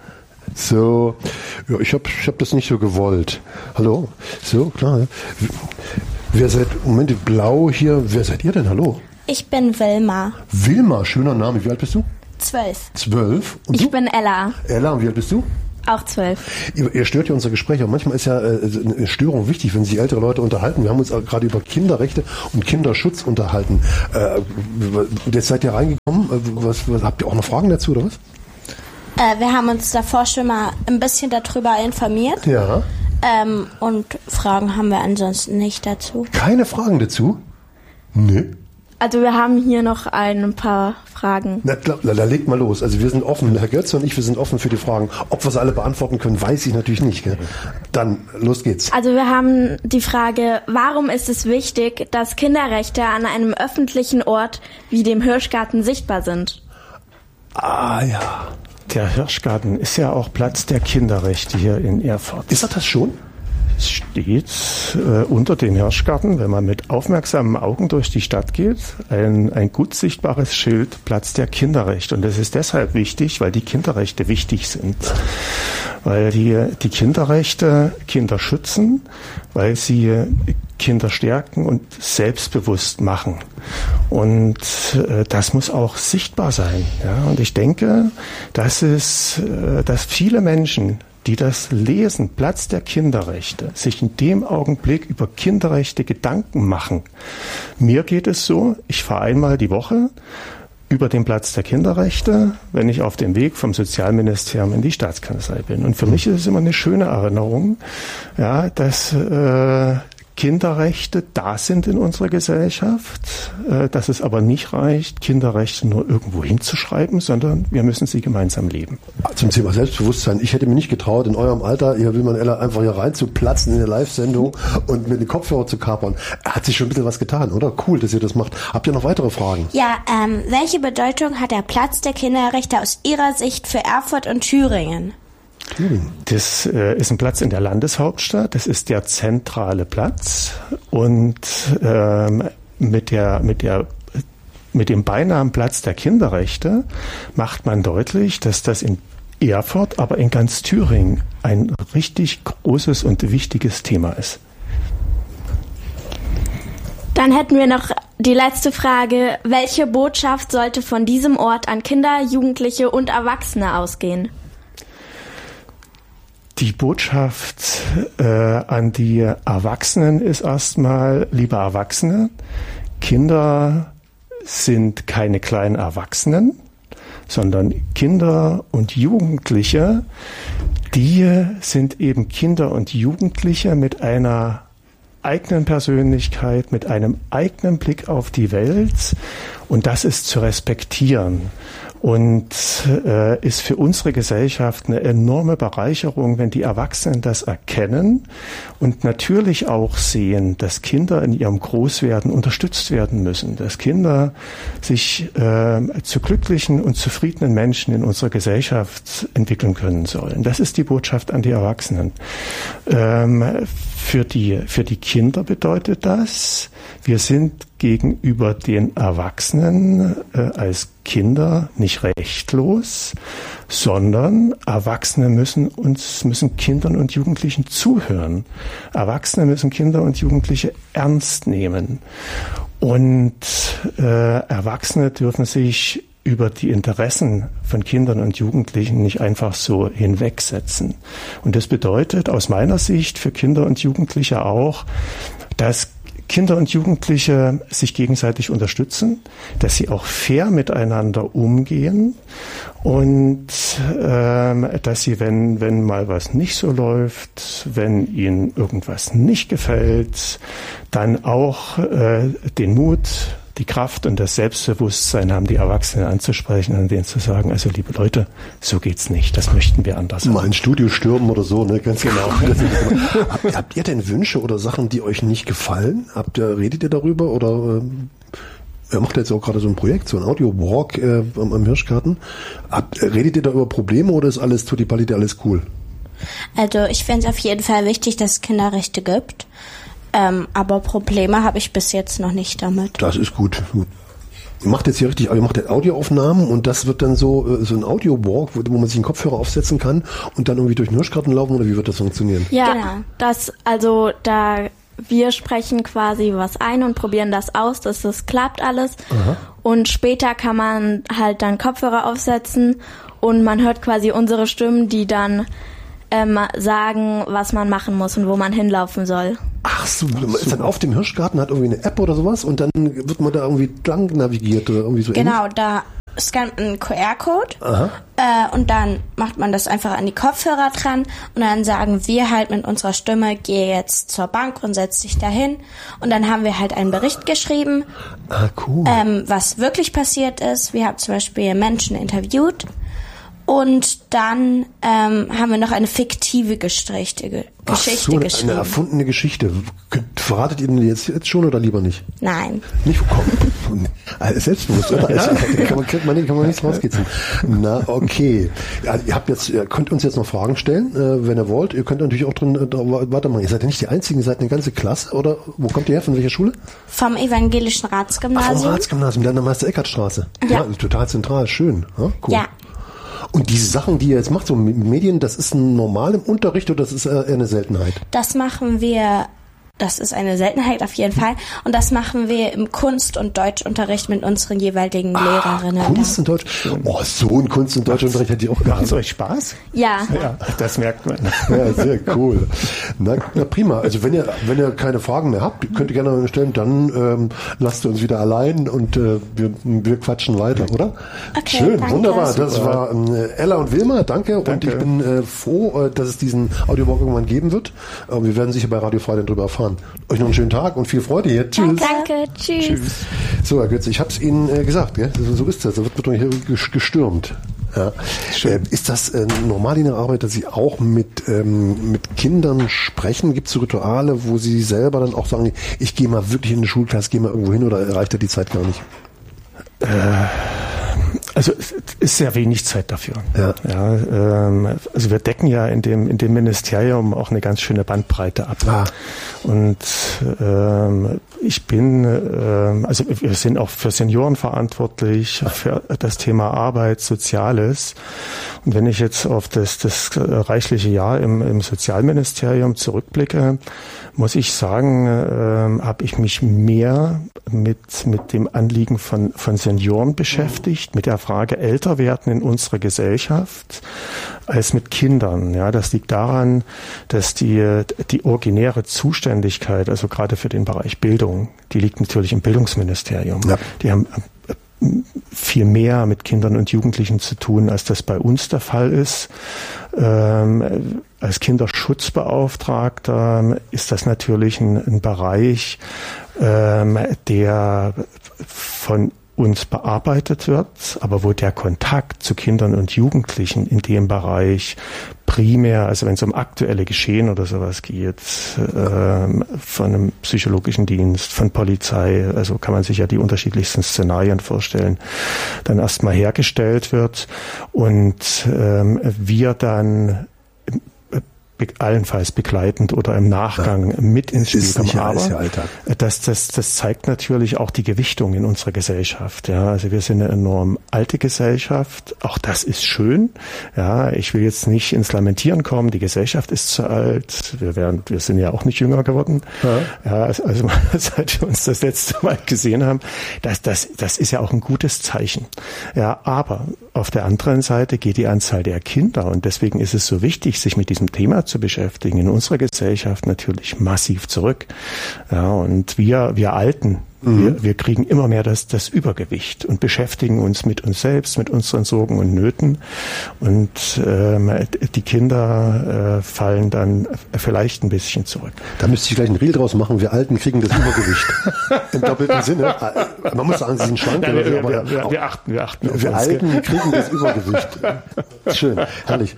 So, ja, ich hab das nicht so gewollt. Hallo? So, klar. Wer seid, Moment, blau hier, wer seid ihr denn? Hallo? Ich bin Wilma. Wilma, schöner Name. Wie alt bist du? 12. 12? Und ich bin Ella. Ella, und wie alt bist du? Auch 12. Ihr stört ja unser Gespräch, aber manchmal ist ja eine Störung wichtig, wenn sich ältere Leute unterhalten. Wir haben uns gerade über Kinderrechte und Kinderschutz unterhalten. Jetzt seid ihr reingekommen. Was habt ihr auch noch Fragen dazu, oder was? Wir haben uns davor schon mal ein bisschen darüber informiert. Ja. Und Fragen haben wir ansonsten nicht dazu. Keine Fragen dazu? Nee. Also wir haben hier noch ein paar Fragen. Na klar, da legt mal los. Also wir sind offen, Herr Götz und ich, wir sind offen für die Fragen. Ob wir sie alle beantworten können, weiß ich natürlich nicht. Gell? Dann, los geht's. Also wir haben die Frage, warum ist es wichtig, dass Kinderrechte an einem öffentlichen Ort wie dem Hirschgarten sichtbar sind? Ah ja. Der Hirschgarten ist ja auch Platz der Kinderrechte hier in Erfurt. Ist er das schon? Es steht unter dem Hirschgarten, wenn man mit aufmerksamen Augen durch die Stadt geht, ein gut sichtbares Schild Platz der Kinderrechte. Und das ist deshalb wichtig, weil die Kinderrechte wichtig sind. Weil die Kinderrechte Kinder schützen, weil sie Kinder stärken und selbstbewusst machen. Und das muss auch sichtbar sein. Ja? Und ich denke, dass viele Menschen, die das lesen, Platz der Kinderrechte, sich in dem Augenblick über Kinderrechte Gedanken machen. Mir geht es so, ich fahre einmal die Woche über den Platz der Kinderrechte, wenn ich auf dem Weg vom Sozialministerium in die Staatskanzlei bin. Und für mich ist es immer eine schöne Erinnerung, ja, dass Kinderrechte da sind in unserer Gesellschaft, dass es aber nicht reicht, Kinderrechte nur irgendwo hinzuschreiben, sondern wir müssen sie gemeinsam leben. Zum Thema Selbstbewusstsein. Ich hätte mir nicht getraut, in eurem Alter, hier will man Ella einfach hier reinzuplatzen in eine Live-Sendung und mir den Kopfhörer zu kapern. Hat sich schon ein bisschen was getan, oder? Cool, dass ihr das macht. Habt ihr noch weitere Fragen? Ja, welche Bedeutung hat der Platz der Kinderrechte aus Ihrer Sicht für Erfurt und Thüringen? Das ist ein Platz in der Landeshauptstadt. Das ist der zentrale Platz. Und mit dem Beinamen Platz der Kinderrechte macht man deutlich, dass das in Erfurt, aber in ganz Thüringen ein richtig großes und wichtiges Thema ist. Dann hätten wir noch die letzte Frage. Welche Botschaft sollte von diesem Ort an Kinder, Jugendliche und Erwachsene ausgehen? Die Botschaft an die Erwachsenen ist erstmal, liebe Erwachsene, Kinder sind keine kleinen Erwachsenen, sondern Kinder und Jugendliche, die sind eben Kinder und Jugendliche mit einer eigenen Persönlichkeit, mit einem eigenen Blick auf die Welt, und das ist zu respektieren. Und ist für unsere Gesellschaft eine enorme Bereicherung, wenn die Erwachsenen das erkennen und natürlich auch sehen, dass Kinder in ihrem Großwerden unterstützt werden müssen, dass Kinder sich zu glücklichen und zufriedenen Menschen in unserer Gesellschaft entwickeln können sollen. Das ist die Botschaft an die Erwachsenen. Für die Kinder bedeutet das, wir sind gegenüber den Erwachsenen als Kinder nicht rechtlos, sondern Erwachsene müssen Kindern und Jugendlichen zuhören. Erwachsene müssen Kinder und Jugendliche ernst nehmen. Und Erwachsene dürfen sich über die Interessen von Kindern und Jugendlichen nicht einfach so hinwegsetzen. Und das bedeutet aus meiner Sicht für Kinder und Jugendliche auch, dass Kinder und Jugendliche sich gegenseitig unterstützen, dass sie auch fair miteinander umgehen und dass sie, wenn mal was nicht so läuft, wenn ihnen irgendwas nicht gefällt, dann auch den Mut, die Kraft und das Selbstbewusstsein haben, die Erwachsenen anzusprechen und denen zu sagen, also liebe Leute, so geht's nicht, das möchten wir anders. Mal ein Studio stürmen oder so, ne? Ganz genau. Habt ihr denn Wünsche oder Sachen, die euch nicht gefallen? Redet ihr darüber oder er macht jetzt auch gerade so ein Projekt, so ein Audio-Walk am Hirschgarten. Redet ihr da über Probleme oder ist alles tutti palliti, alles cool? Also ich finde es auf jeden Fall wichtig, dass es Kinderrechte gibt. Aber Probleme habe ich bis jetzt noch nicht damit. Das ist gut. Ihr macht jetzt hier richtig, ihr macht Audioaufnahmen und das wird dann so ein Audio-Walk, wo man sich einen Kopfhörer aufsetzen kann und dann irgendwie durch den Hirschgarten laufen, oder wie wird das funktionieren? Ja, genau. Wir sprechen quasi was ein und probieren das aus, dass das klappt alles. Aha. Und später kann man halt dann Kopfhörer aufsetzen und man hört quasi unsere Stimmen, die dann sagen, was man machen muss und wo man hinlaufen soll. Ach so, man ist dann auf dem Hirschgarten, hat irgendwie eine App oder sowas und dann wird man da irgendwie lang navigiert oder irgendwie so. Genau, ähnlich? Da scannt man einen QR-Code und dann macht man das einfach an die Kopfhörer dran und dann sagen wir halt mit unserer Stimme, geh jetzt zur Bank und setz dich dahin und dann haben wir halt einen Bericht geschrieben, cool. Was wirklich passiert ist. Wir haben zum Beispiel Menschen interviewt und dann haben wir noch eine fiktive Geschichte geschrieben. Eine erfundene Geschichte. Verratet ihr denn jetzt schon oder lieber nicht? Nein. Nicht, komm. Selbstbewusst, oder? Kann man nichts rauskitzeln. Na, okay. Ja, ihr könnt uns jetzt noch Fragen stellen, wenn ihr wollt. Ihr könnt natürlich auch drin weitermachen. Ihr seid ja nicht die Einzigen, ihr seid eine ganze Klasse, oder? Wo kommt ihr her? Von welcher Schule? Vom Evangelischen Ratsgymnasium. Vom Ratsgymnasium, dann der Meister-Eckhart-Straße. Ja. Total zentral, schön. Ja, cool. Ja. Und diese Sachen, die ihr jetzt macht, so mit Medien, das ist normal im Unterricht oder das ist eher eine Seltenheit? Das ist eine Seltenheit auf jeden Fall. Und das machen wir im Kunst- und Deutschunterricht mit unseren jeweiligen Lehrerinnen. Kunst- und Deutsch? Oh, so ein Kunst- und Deutschunterricht hätte ich auch gehabt. Macht es euch Spaß? Ja. Das merkt man. Ja, sehr cool. Na prima. Also wenn ihr keine Fragen mehr habt, könnt ihr gerne stellen, dann lasst uns wieder allein und wir quatschen weiter, oder? Okay, schön, danke. Wunderbar. Das war Ella und Wilma, danke. Und ich bin froh, dass es diesen Audiowalk irgendwann geben wird. Wir werden sicher bei Radio Frei drüber erfahren. Euch noch einen schönen Tag und viel Freude hier. Tschüss. Danke, tschüss. So, Herr Götze, ich habe es Ihnen gesagt, gell? So ist das. Da wird hier gestürmt. Ja. Ist das normal in der Arbeit, dass Sie auch mit Kindern sprechen? Gibt es so Rituale, wo Sie selber dann auch sagen, ich gehe mal wirklich in eine Schulklasse, gehe mal irgendwo hin, oder reicht da die Zeit gar nicht? Also es ist sehr wenig Zeit dafür. Ja. Also wir decken ja in dem Ministerium auch eine ganz schöne Bandbreite ab. Und ich bin, also wir sind auch für Senioren verantwortlich, für das Thema Arbeit, Soziales. Und wenn ich jetzt auf das reichliche Jahr im Sozialministerium zurückblicke, muss ich sagen, habe ich mich mehr mit dem Anliegen von Senioren beschäftigt, mit der Frage älter werden in unserer Gesellschaft, als mit Kindern. Ja, das liegt daran, dass die originäre Zuständigkeit, also gerade für den Bereich Bildung, die liegt natürlich im Bildungsministerium. Ja. Die haben viel mehr mit Kindern und Jugendlichen zu tun, als das bei uns der Fall ist. Als Kinderschutzbeauftragter ist das natürlich ein Bereich, der von uns bearbeitet wird, aber wo der Kontakt zu Kindern und Jugendlichen in dem Bereich primär, also wenn es um aktuelle Geschehen oder sowas geht, von einem psychologischen Dienst, von Polizei, also kann man sich ja die unterschiedlichsten Szenarien vorstellen, dann erstmal hergestellt wird und wir dann allenfalls begleitend oder im Nachgang mit ins Spiel kommen. Aber das zeigt natürlich auch die Gewichtung in unserer Gesellschaft. Ja, also wir sind eine enorm alte Gesellschaft. Auch das ist schön. Ja, ich will jetzt nicht ins Lamentieren kommen. Die Gesellschaft ist zu alt. Wir sind ja auch nicht jünger geworden. Ja, also seit wir uns das letzte Mal gesehen haben, das ist ja auch ein gutes Zeichen. Ja, aber auf der anderen Seite geht die Anzahl der Kinder und deswegen ist es so wichtig, sich mit diesem Thema zu beschäftigen, in unserer Gesellschaft natürlich massiv zurück. Ja, und wir Alten, wir kriegen immer mehr das Übergewicht und beschäftigen uns mit uns selbst, mit unseren Sorgen und Nöten. Und die Kinder fallen dann vielleicht ein bisschen zurück. Da müsste ich gleich ein Reel draus machen. Wir Alten kriegen das Übergewicht. Im doppelten Sinne. Man muss sagen, sie sind schlank. Wir achten. Wir Alten kriegen das Übergewicht. Schön, herrlich.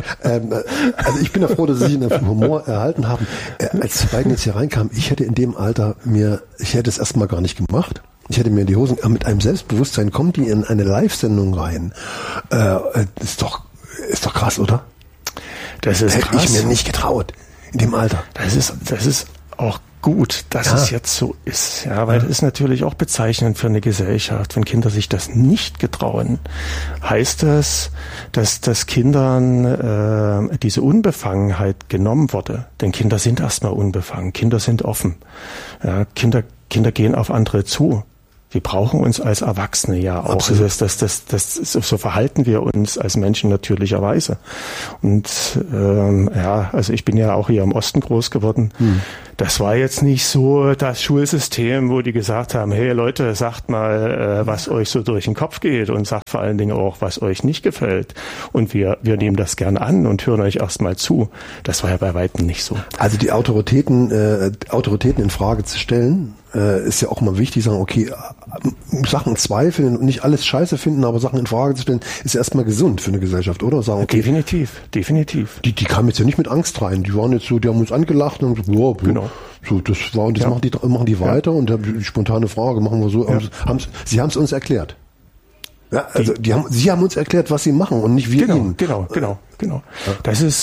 Also ich bin ja froh, dass Sie den Humor erhalten haben. Als die beiden jetzt hier reinkamen, ich hätte in dem Alter ich hätte es erstmal gar nicht gemacht. Ich hätte mir in die Hosen, mit einem Selbstbewusstsein kommen die in eine Live-Sendung rein. Ist doch krass, oder? Das ist hätte ich mir nicht getraut in dem Alter. Das ist auch gut, dass es jetzt so ist, ja, weil das ist natürlich auch bezeichnend für eine Gesellschaft. Wenn Kinder sich das nicht getrauen, heißt das, dass Kindern diese Unbefangenheit genommen wurde. Denn Kinder sind erstmal unbefangen, Kinder sind offen. Ja, Kinder gehen auf andere zu. Wir brauchen uns als Erwachsene ja auch. Also so verhalten wir uns als Menschen natürlicherweise. Und also ich bin ja auch hier im Osten groß geworden. Das war jetzt nicht so das Schulsystem, wo die gesagt haben, hey Leute, sagt mal, was euch so durch den Kopf geht und sagt vor allen Dingen auch, was euch nicht gefällt. Und wir nehmen das gern an und hören euch erstmal zu. Das war ja bei Weitem nicht so. Also die Autoritäten in Frage zu stellen, ist ja auch mal wichtig, sagen, okay, Sachen zweifeln und nicht alles scheiße finden, aber Sachen in Frage zu stellen, ist ja erstmal gesund für eine Gesellschaft, oder? Sagen, okay, definitiv. Die kamen jetzt ja nicht mit Angst rein, die waren jetzt so, die haben uns angelacht und gesagt, wow, genau. So, das war, und das machen die weiter und die spontane Frage machen wir so, sie haben es uns erklärt. Ja, also sie haben uns erklärt, was sie machen und nicht wir ihnen. Genau. Das ist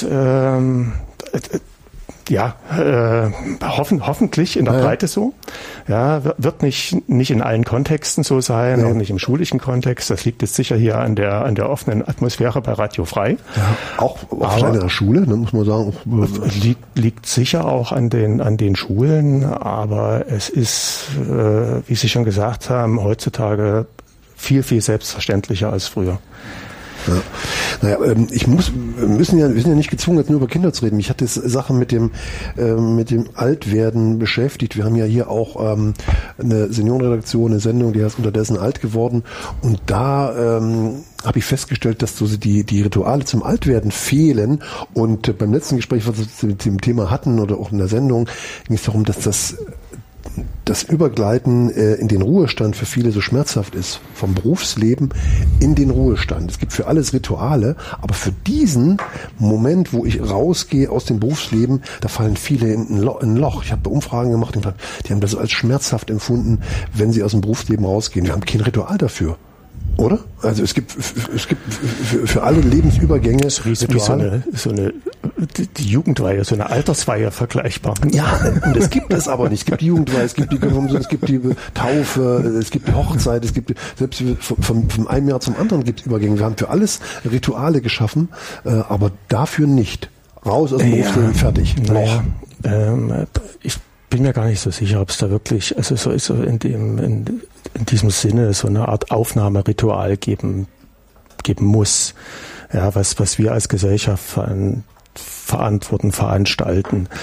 hoffentlich in der Breite so. Ja, wird nicht in allen Kontexten so sein, auch nicht im schulischen Kontext. Das liegt jetzt sicher hier an der offenen Atmosphäre bei Radio Frei. Ja, auch auf einer Schule, ne, muss man sagen. Liegt sicher auch an den Schulen, aber es ist, wie Sie schon gesagt haben, heutzutage viel, viel selbstverständlicher als früher. Ja. Naja, wir sind ja nicht gezwungen, jetzt nur über Kinder zu reden. Mich hat das Sache mit dem Altwerden beschäftigt. Wir haben ja hier auch eine Seniorenredaktion, eine Sendung, die heißt Unterdessen alt geworden. Und da habe ich festgestellt, dass so die Rituale zum Altwerden fehlen. Und beim letzten Gespräch, was wir zu dem Thema hatten oder auch in der Sendung, ging es darum, dass das Übergleiten in den Ruhestand für viele so schmerzhaft ist. Vom Berufsleben in den Ruhestand. Es gibt für alles Rituale, aber für diesen Moment, wo ich rausgehe aus dem Berufsleben, da fallen viele in ein Loch. Ich habe Umfragen gemacht und gesagt, die haben das so als schmerzhaft empfunden, wenn sie aus dem Berufsleben rausgehen. Wir haben kein Ritual dafür. Oder? Also es gibt für alle Lebensübergänge Rituale. Die Jugendweihe, so eine Altersweihe vergleichbar. Ja, und es gibt es aber nicht. Es gibt die Jugendweihe, es gibt die Taufe, es gibt die Hochzeit, es gibt selbst von einem Jahr zum anderen gibt es Übergänge. Wir haben für alles Rituale geschaffen, aber dafür nicht. Raus aus dem Berufsleben, fertig. Naja, ich bin mir gar nicht so sicher, ob es da wirklich, also so ist so in diesem Sinne so eine Art Aufnahmeritual geben muss, ja, was wir als Gesellschaft veranstalten.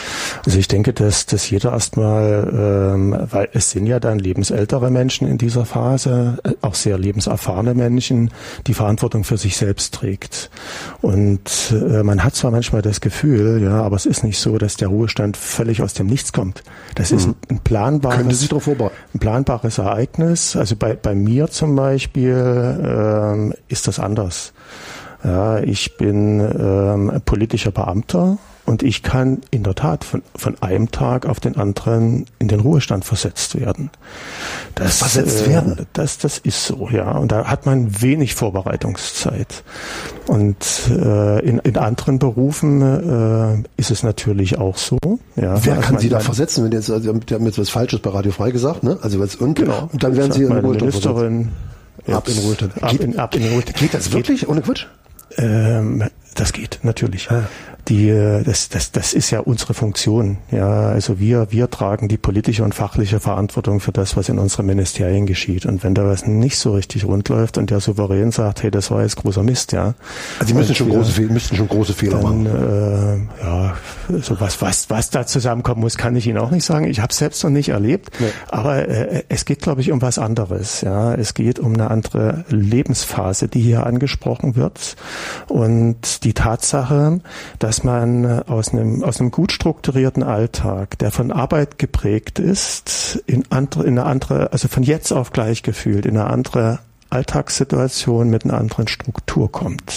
Also ich denke, dass jeder erstmal, weil es sind ja dann lebensältere Menschen in dieser Phase, auch sehr lebenserfahrene Menschen, die Verantwortung für sich selbst trägt. Und man hat zwar manchmal das Gefühl, ja, aber es ist nicht so, dass der Ruhestand völlig aus dem Nichts kommt. Das ist ein planbares Ereignis. Also bei mir zum Beispiel ist das anders. Ja, ich bin politischer Beamter und ich kann in der Tat von einem Tag auf den anderen in den Ruhestand versetzt werden. Das ist so, ja. Und da hat man wenig Vorbereitungszeit. Und in anderen Berufen ist es natürlich auch so. Ja. Wer kann Sie da versetzen, wenn jetzt, also wir haben jetzt was Falsches bei Radio Frei gesagt, ne? Also genau. Und dann werden Sie in den Ruhestand Ministerin ab in den Ruhestand. Ab in den Ruhestand. Geht das wirklich ohne Quatsch? Das geht, natürlich. Das ist ja unsere Funktion. Ja, also wir tragen die politische und fachliche Verantwortung für das, was in unseren Ministerien geschieht. Und wenn da was nicht so richtig rund läuft und der Souverän sagt, hey, das war jetzt großer Mist, ja. Also Sie müssten schon große Fehler machen. So was da zusammenkommen muss, kann ich Ihnen auch nicht sagen. Ich habe es selbst noch nicht erlebt. Nee. Aber es geht, glaube ich, um was anderes. Ja, es geht um eine andere Lebensphase, die hier angesprochen wird. Und die Tatsache, dass man aus einem gut strukturierten Alltag, der von Arbeit geprägt ist, in eine andere, also von jetzt auf gleich gefühlt, in eine andere Alltagssituation mit einer anderen Struktur kommt.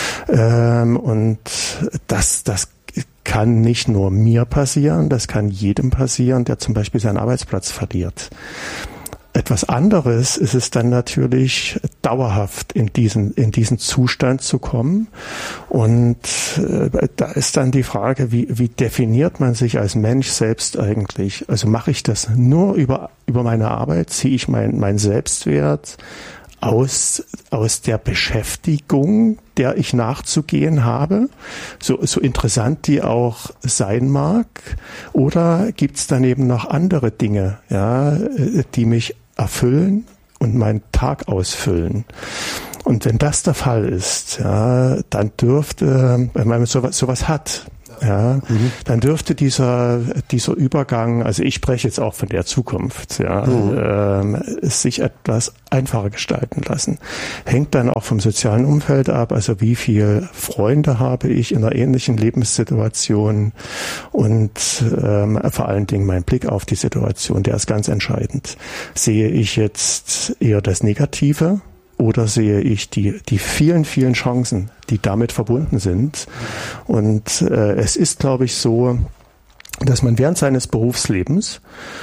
Und das kann nicht nur mir passieren, das kann jedem passieren, der zum Beispiel seinen Arbeitsplatz verliert. Etwas anderes ist es dann natürlich, dauerhaft in diesen Zustand zu kommen. Und da ist dann die Frage, wie definiert man sich als Mensch selbst eigentlich? Also mache ich das nur über meine Arbeit? Ziehe ich meinen Selbstwert aus der Beschäftigung, der ich nachzugehen habe, so interessant die auch sein mag, oder gibt es daneben noch andere Dinge, ja, die mich erfüllen und meinen Tag ausfüllen? Und wenn das der Fall ist, ja, dann dürfte, wenn man sowas hat, ja, dann dürfte dieser Übergang, also ich spreche jetzt auch von der Zukunft, ja, sich etwas einfacher gestalten lassen. Hängt dann auch vom sozialen Umfeld ab, also wie viel Freunde habe ich in einer ähnlichen Lebenssituation, und vor allen Dingen mein Blick auf die Situation, der ist ganz entscheidend. Sehe ich jetzt eher das Negative, oder sehe ich die vielen, vielen Chancen, die damit verbunden sind? Und es ist, glaube ich, so, dass man während seines Berufslebens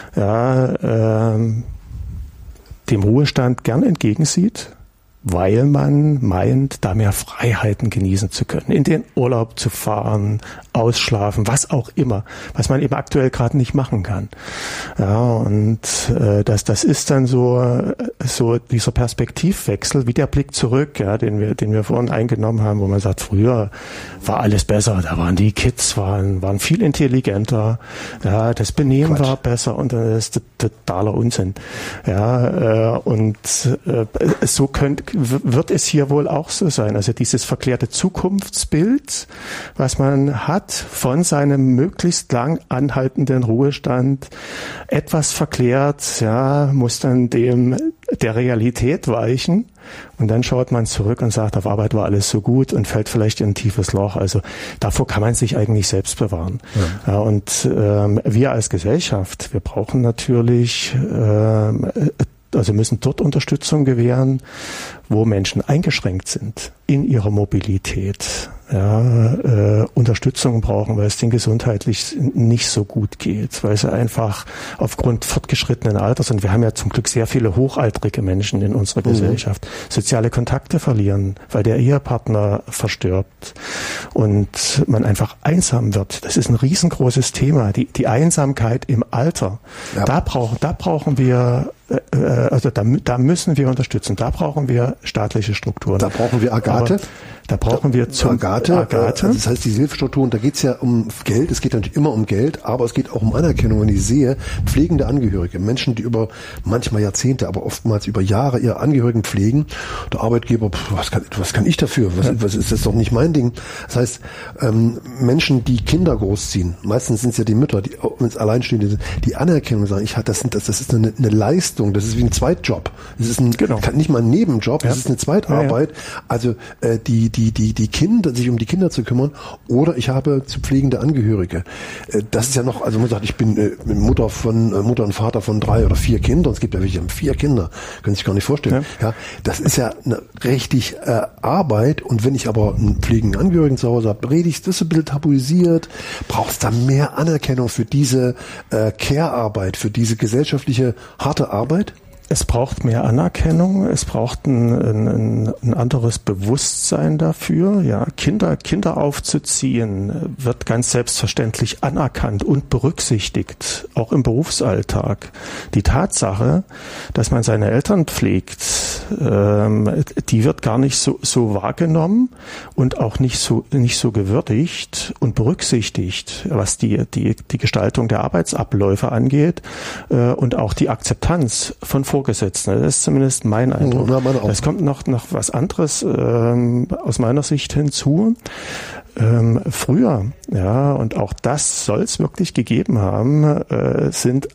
dem Ruhestand gern entgegensieht, weil man meint, da mehr Freiheiten genießen zu können, in den Urlaub zu fahren, ausschlafen, was auch immer, was man eben aktuell gerade nicht machen kann. Ja, und das ist dann so dieser Perspektivwechsel, wie der Blick zurück, ja, den wir vorhin eingenommen haben, wo man sagt, früher war alles besser, da waren die Kids waren viel intelligenter, ja, das Benehmen war besser, und das ist totaler Unsinn. Ja, und so wird es hier wohl auch so sein. Also dieses verklärte Zukunftsbild, was man hat von seinem möglichst lang anhaltenden Ruhestand, etwas verklärt, ja, muss dann der Realität weichen. Und dann schaut man zurück und sagt, auf Arbeit war alles so gut, und fällt vielleicht in ein tiefes Loch. Also davor kann man sich eigentlich selbst bewahren. Ja. Ja, und wir als Gesellschaft, wir brauchen natürlich müssen dort Unterstützung gewähren, wo Menschen eingeschränkt sind in ihrer Mobilität, Unterstützung brauchen, weil es denen gesundheitlich nicht so gut geht, weil sie einfach aufgrund fortgeschrittenen Alters, und wir haben ja zum Glück sehr viele hochaltrige Menschen in unserer Gesellschaft, soziale Kontakte verlieren, weil der Ehepartner verstirbt und man einfach einsam wird. Das ist ein riesengroßes Thema, die Einsamkeit im Alter. Ja. Da brauchen wir also da müssen wir unterstützen. Da brauchen wir staatliche Strukturen. Da brauchen wir Agathe. Aber da brauchen wir Agathe. Das heißt, diese Hilfsstrukturen, da geht es ja um Geld. Es geht natürlich immer um Geld, aber es geht auch um Anerkennung. Wenn ich sehe, pflegende Angehörige, Menschen, die über manchmal Jahrzehnte, aber oftmals über Jahre ihre Angehörigen pflegen, der Arbeitgeber, was kann ich dafür? Was ist das doch nicht mein Ding? Das heißt, Menschen, die Kinder großziehen, meistens sind es ja die Mütter, die alleinstehende sind, die Anerkennung sagen, das ist eine Leistung, das ist wie ein Zweitjob. Das ist nicht mal ein Nebenjob, das ist eine Zweitarbeit. Also die Kinder, sich um die Kinder zu kümmern, oder ich habe zu pflegende Angehörige. Das ist ja noch, also man sagt, ich bin Mutter und Vater von 3 oder 4 Kindern. Es gibt ja welche, die haben 4 Kinder. Können Sie sich gar nicht vorstellen. Ja, das ist ja eine richtig Arbeit. Und wenn ich aber einen pflegenden Angehörigen zu Hause habe, predigt das ein bisschen tabuisiert, brauchst da mehr Anerkennung für diese Care-Arbeit, für diese gesellschaftliche harte Arbeit? Es braucht mehr Anerkennung, es braucht ein anderes Bewusstsein dafür. Ja, Kinder aufzuziehen wird ganz selbstverständlich anerkannt und berücksichtigt, auch im Berufsalltag. Die Tatsache, dass man seine Eltern pflegt, die wird gar nicht so wahrgenommen und auch nicht so gewürdigt und berücksichtigt, was die Gestaltung der Arbeitsabläufe angeht, und auch die Akzeptanz von Vorgesetzten. Das ist zumindest mein Eindruck. Es kommt noch was anderes aus meiner Sicht hinzu. Früher, ja, und auch das soll es wirklich gegeben haben, sind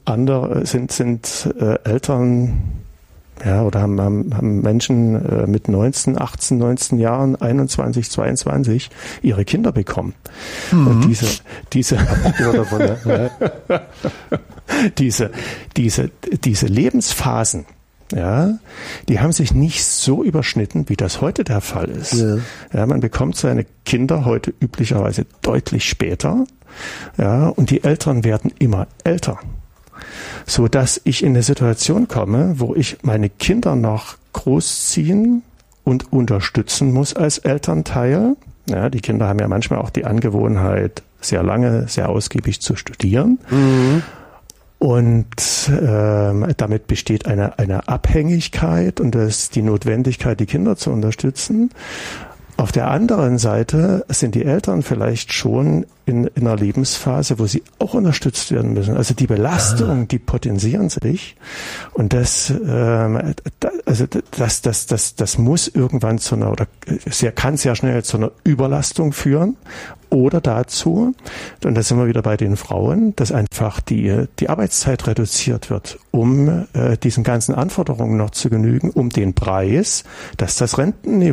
Eltern, ja, oder haben Menschen mit 18, 19 Jahren, 21, 22 ihre Kinder bekommen. Und diese Lebensphasen, ja, die haben sich nicht so überschnitten, wie das heute der Fall ist. Ja. Ja, man bekommt seine Kinder heute üblicherweise deutlich später, ja, und die Eltern werden immer älter, so dass ich in eine Situation komme, wo ich meine Kinder noch großziehen und unterstützen muss als Elternteil. Ja, die Kinder haben ja manchmal auch die Angewohnheit, sehr lange, sehr ausgiebig zu studieren. Mhm. Und damit besteht eine Abhängigkeit und das ist die Notwendigkeit, die Kinder zu unterstützen. Auf der anderen Seite sind die Eltern vielleicht schon in einer Lebensphase, wo sie auch unterstützt werden müssen. Also die Belastungen, die potenzieren sich und das muss irgendwann kann sehr schnell zu einer Überlastung führen oder dazu, und da sind wir wieder bei den Frauen, dass einfach die Arbeitszeit reduziert wird, um diesen ganzen Anforderungen noch zu genügen, um den Preis, dass das Rentenniveau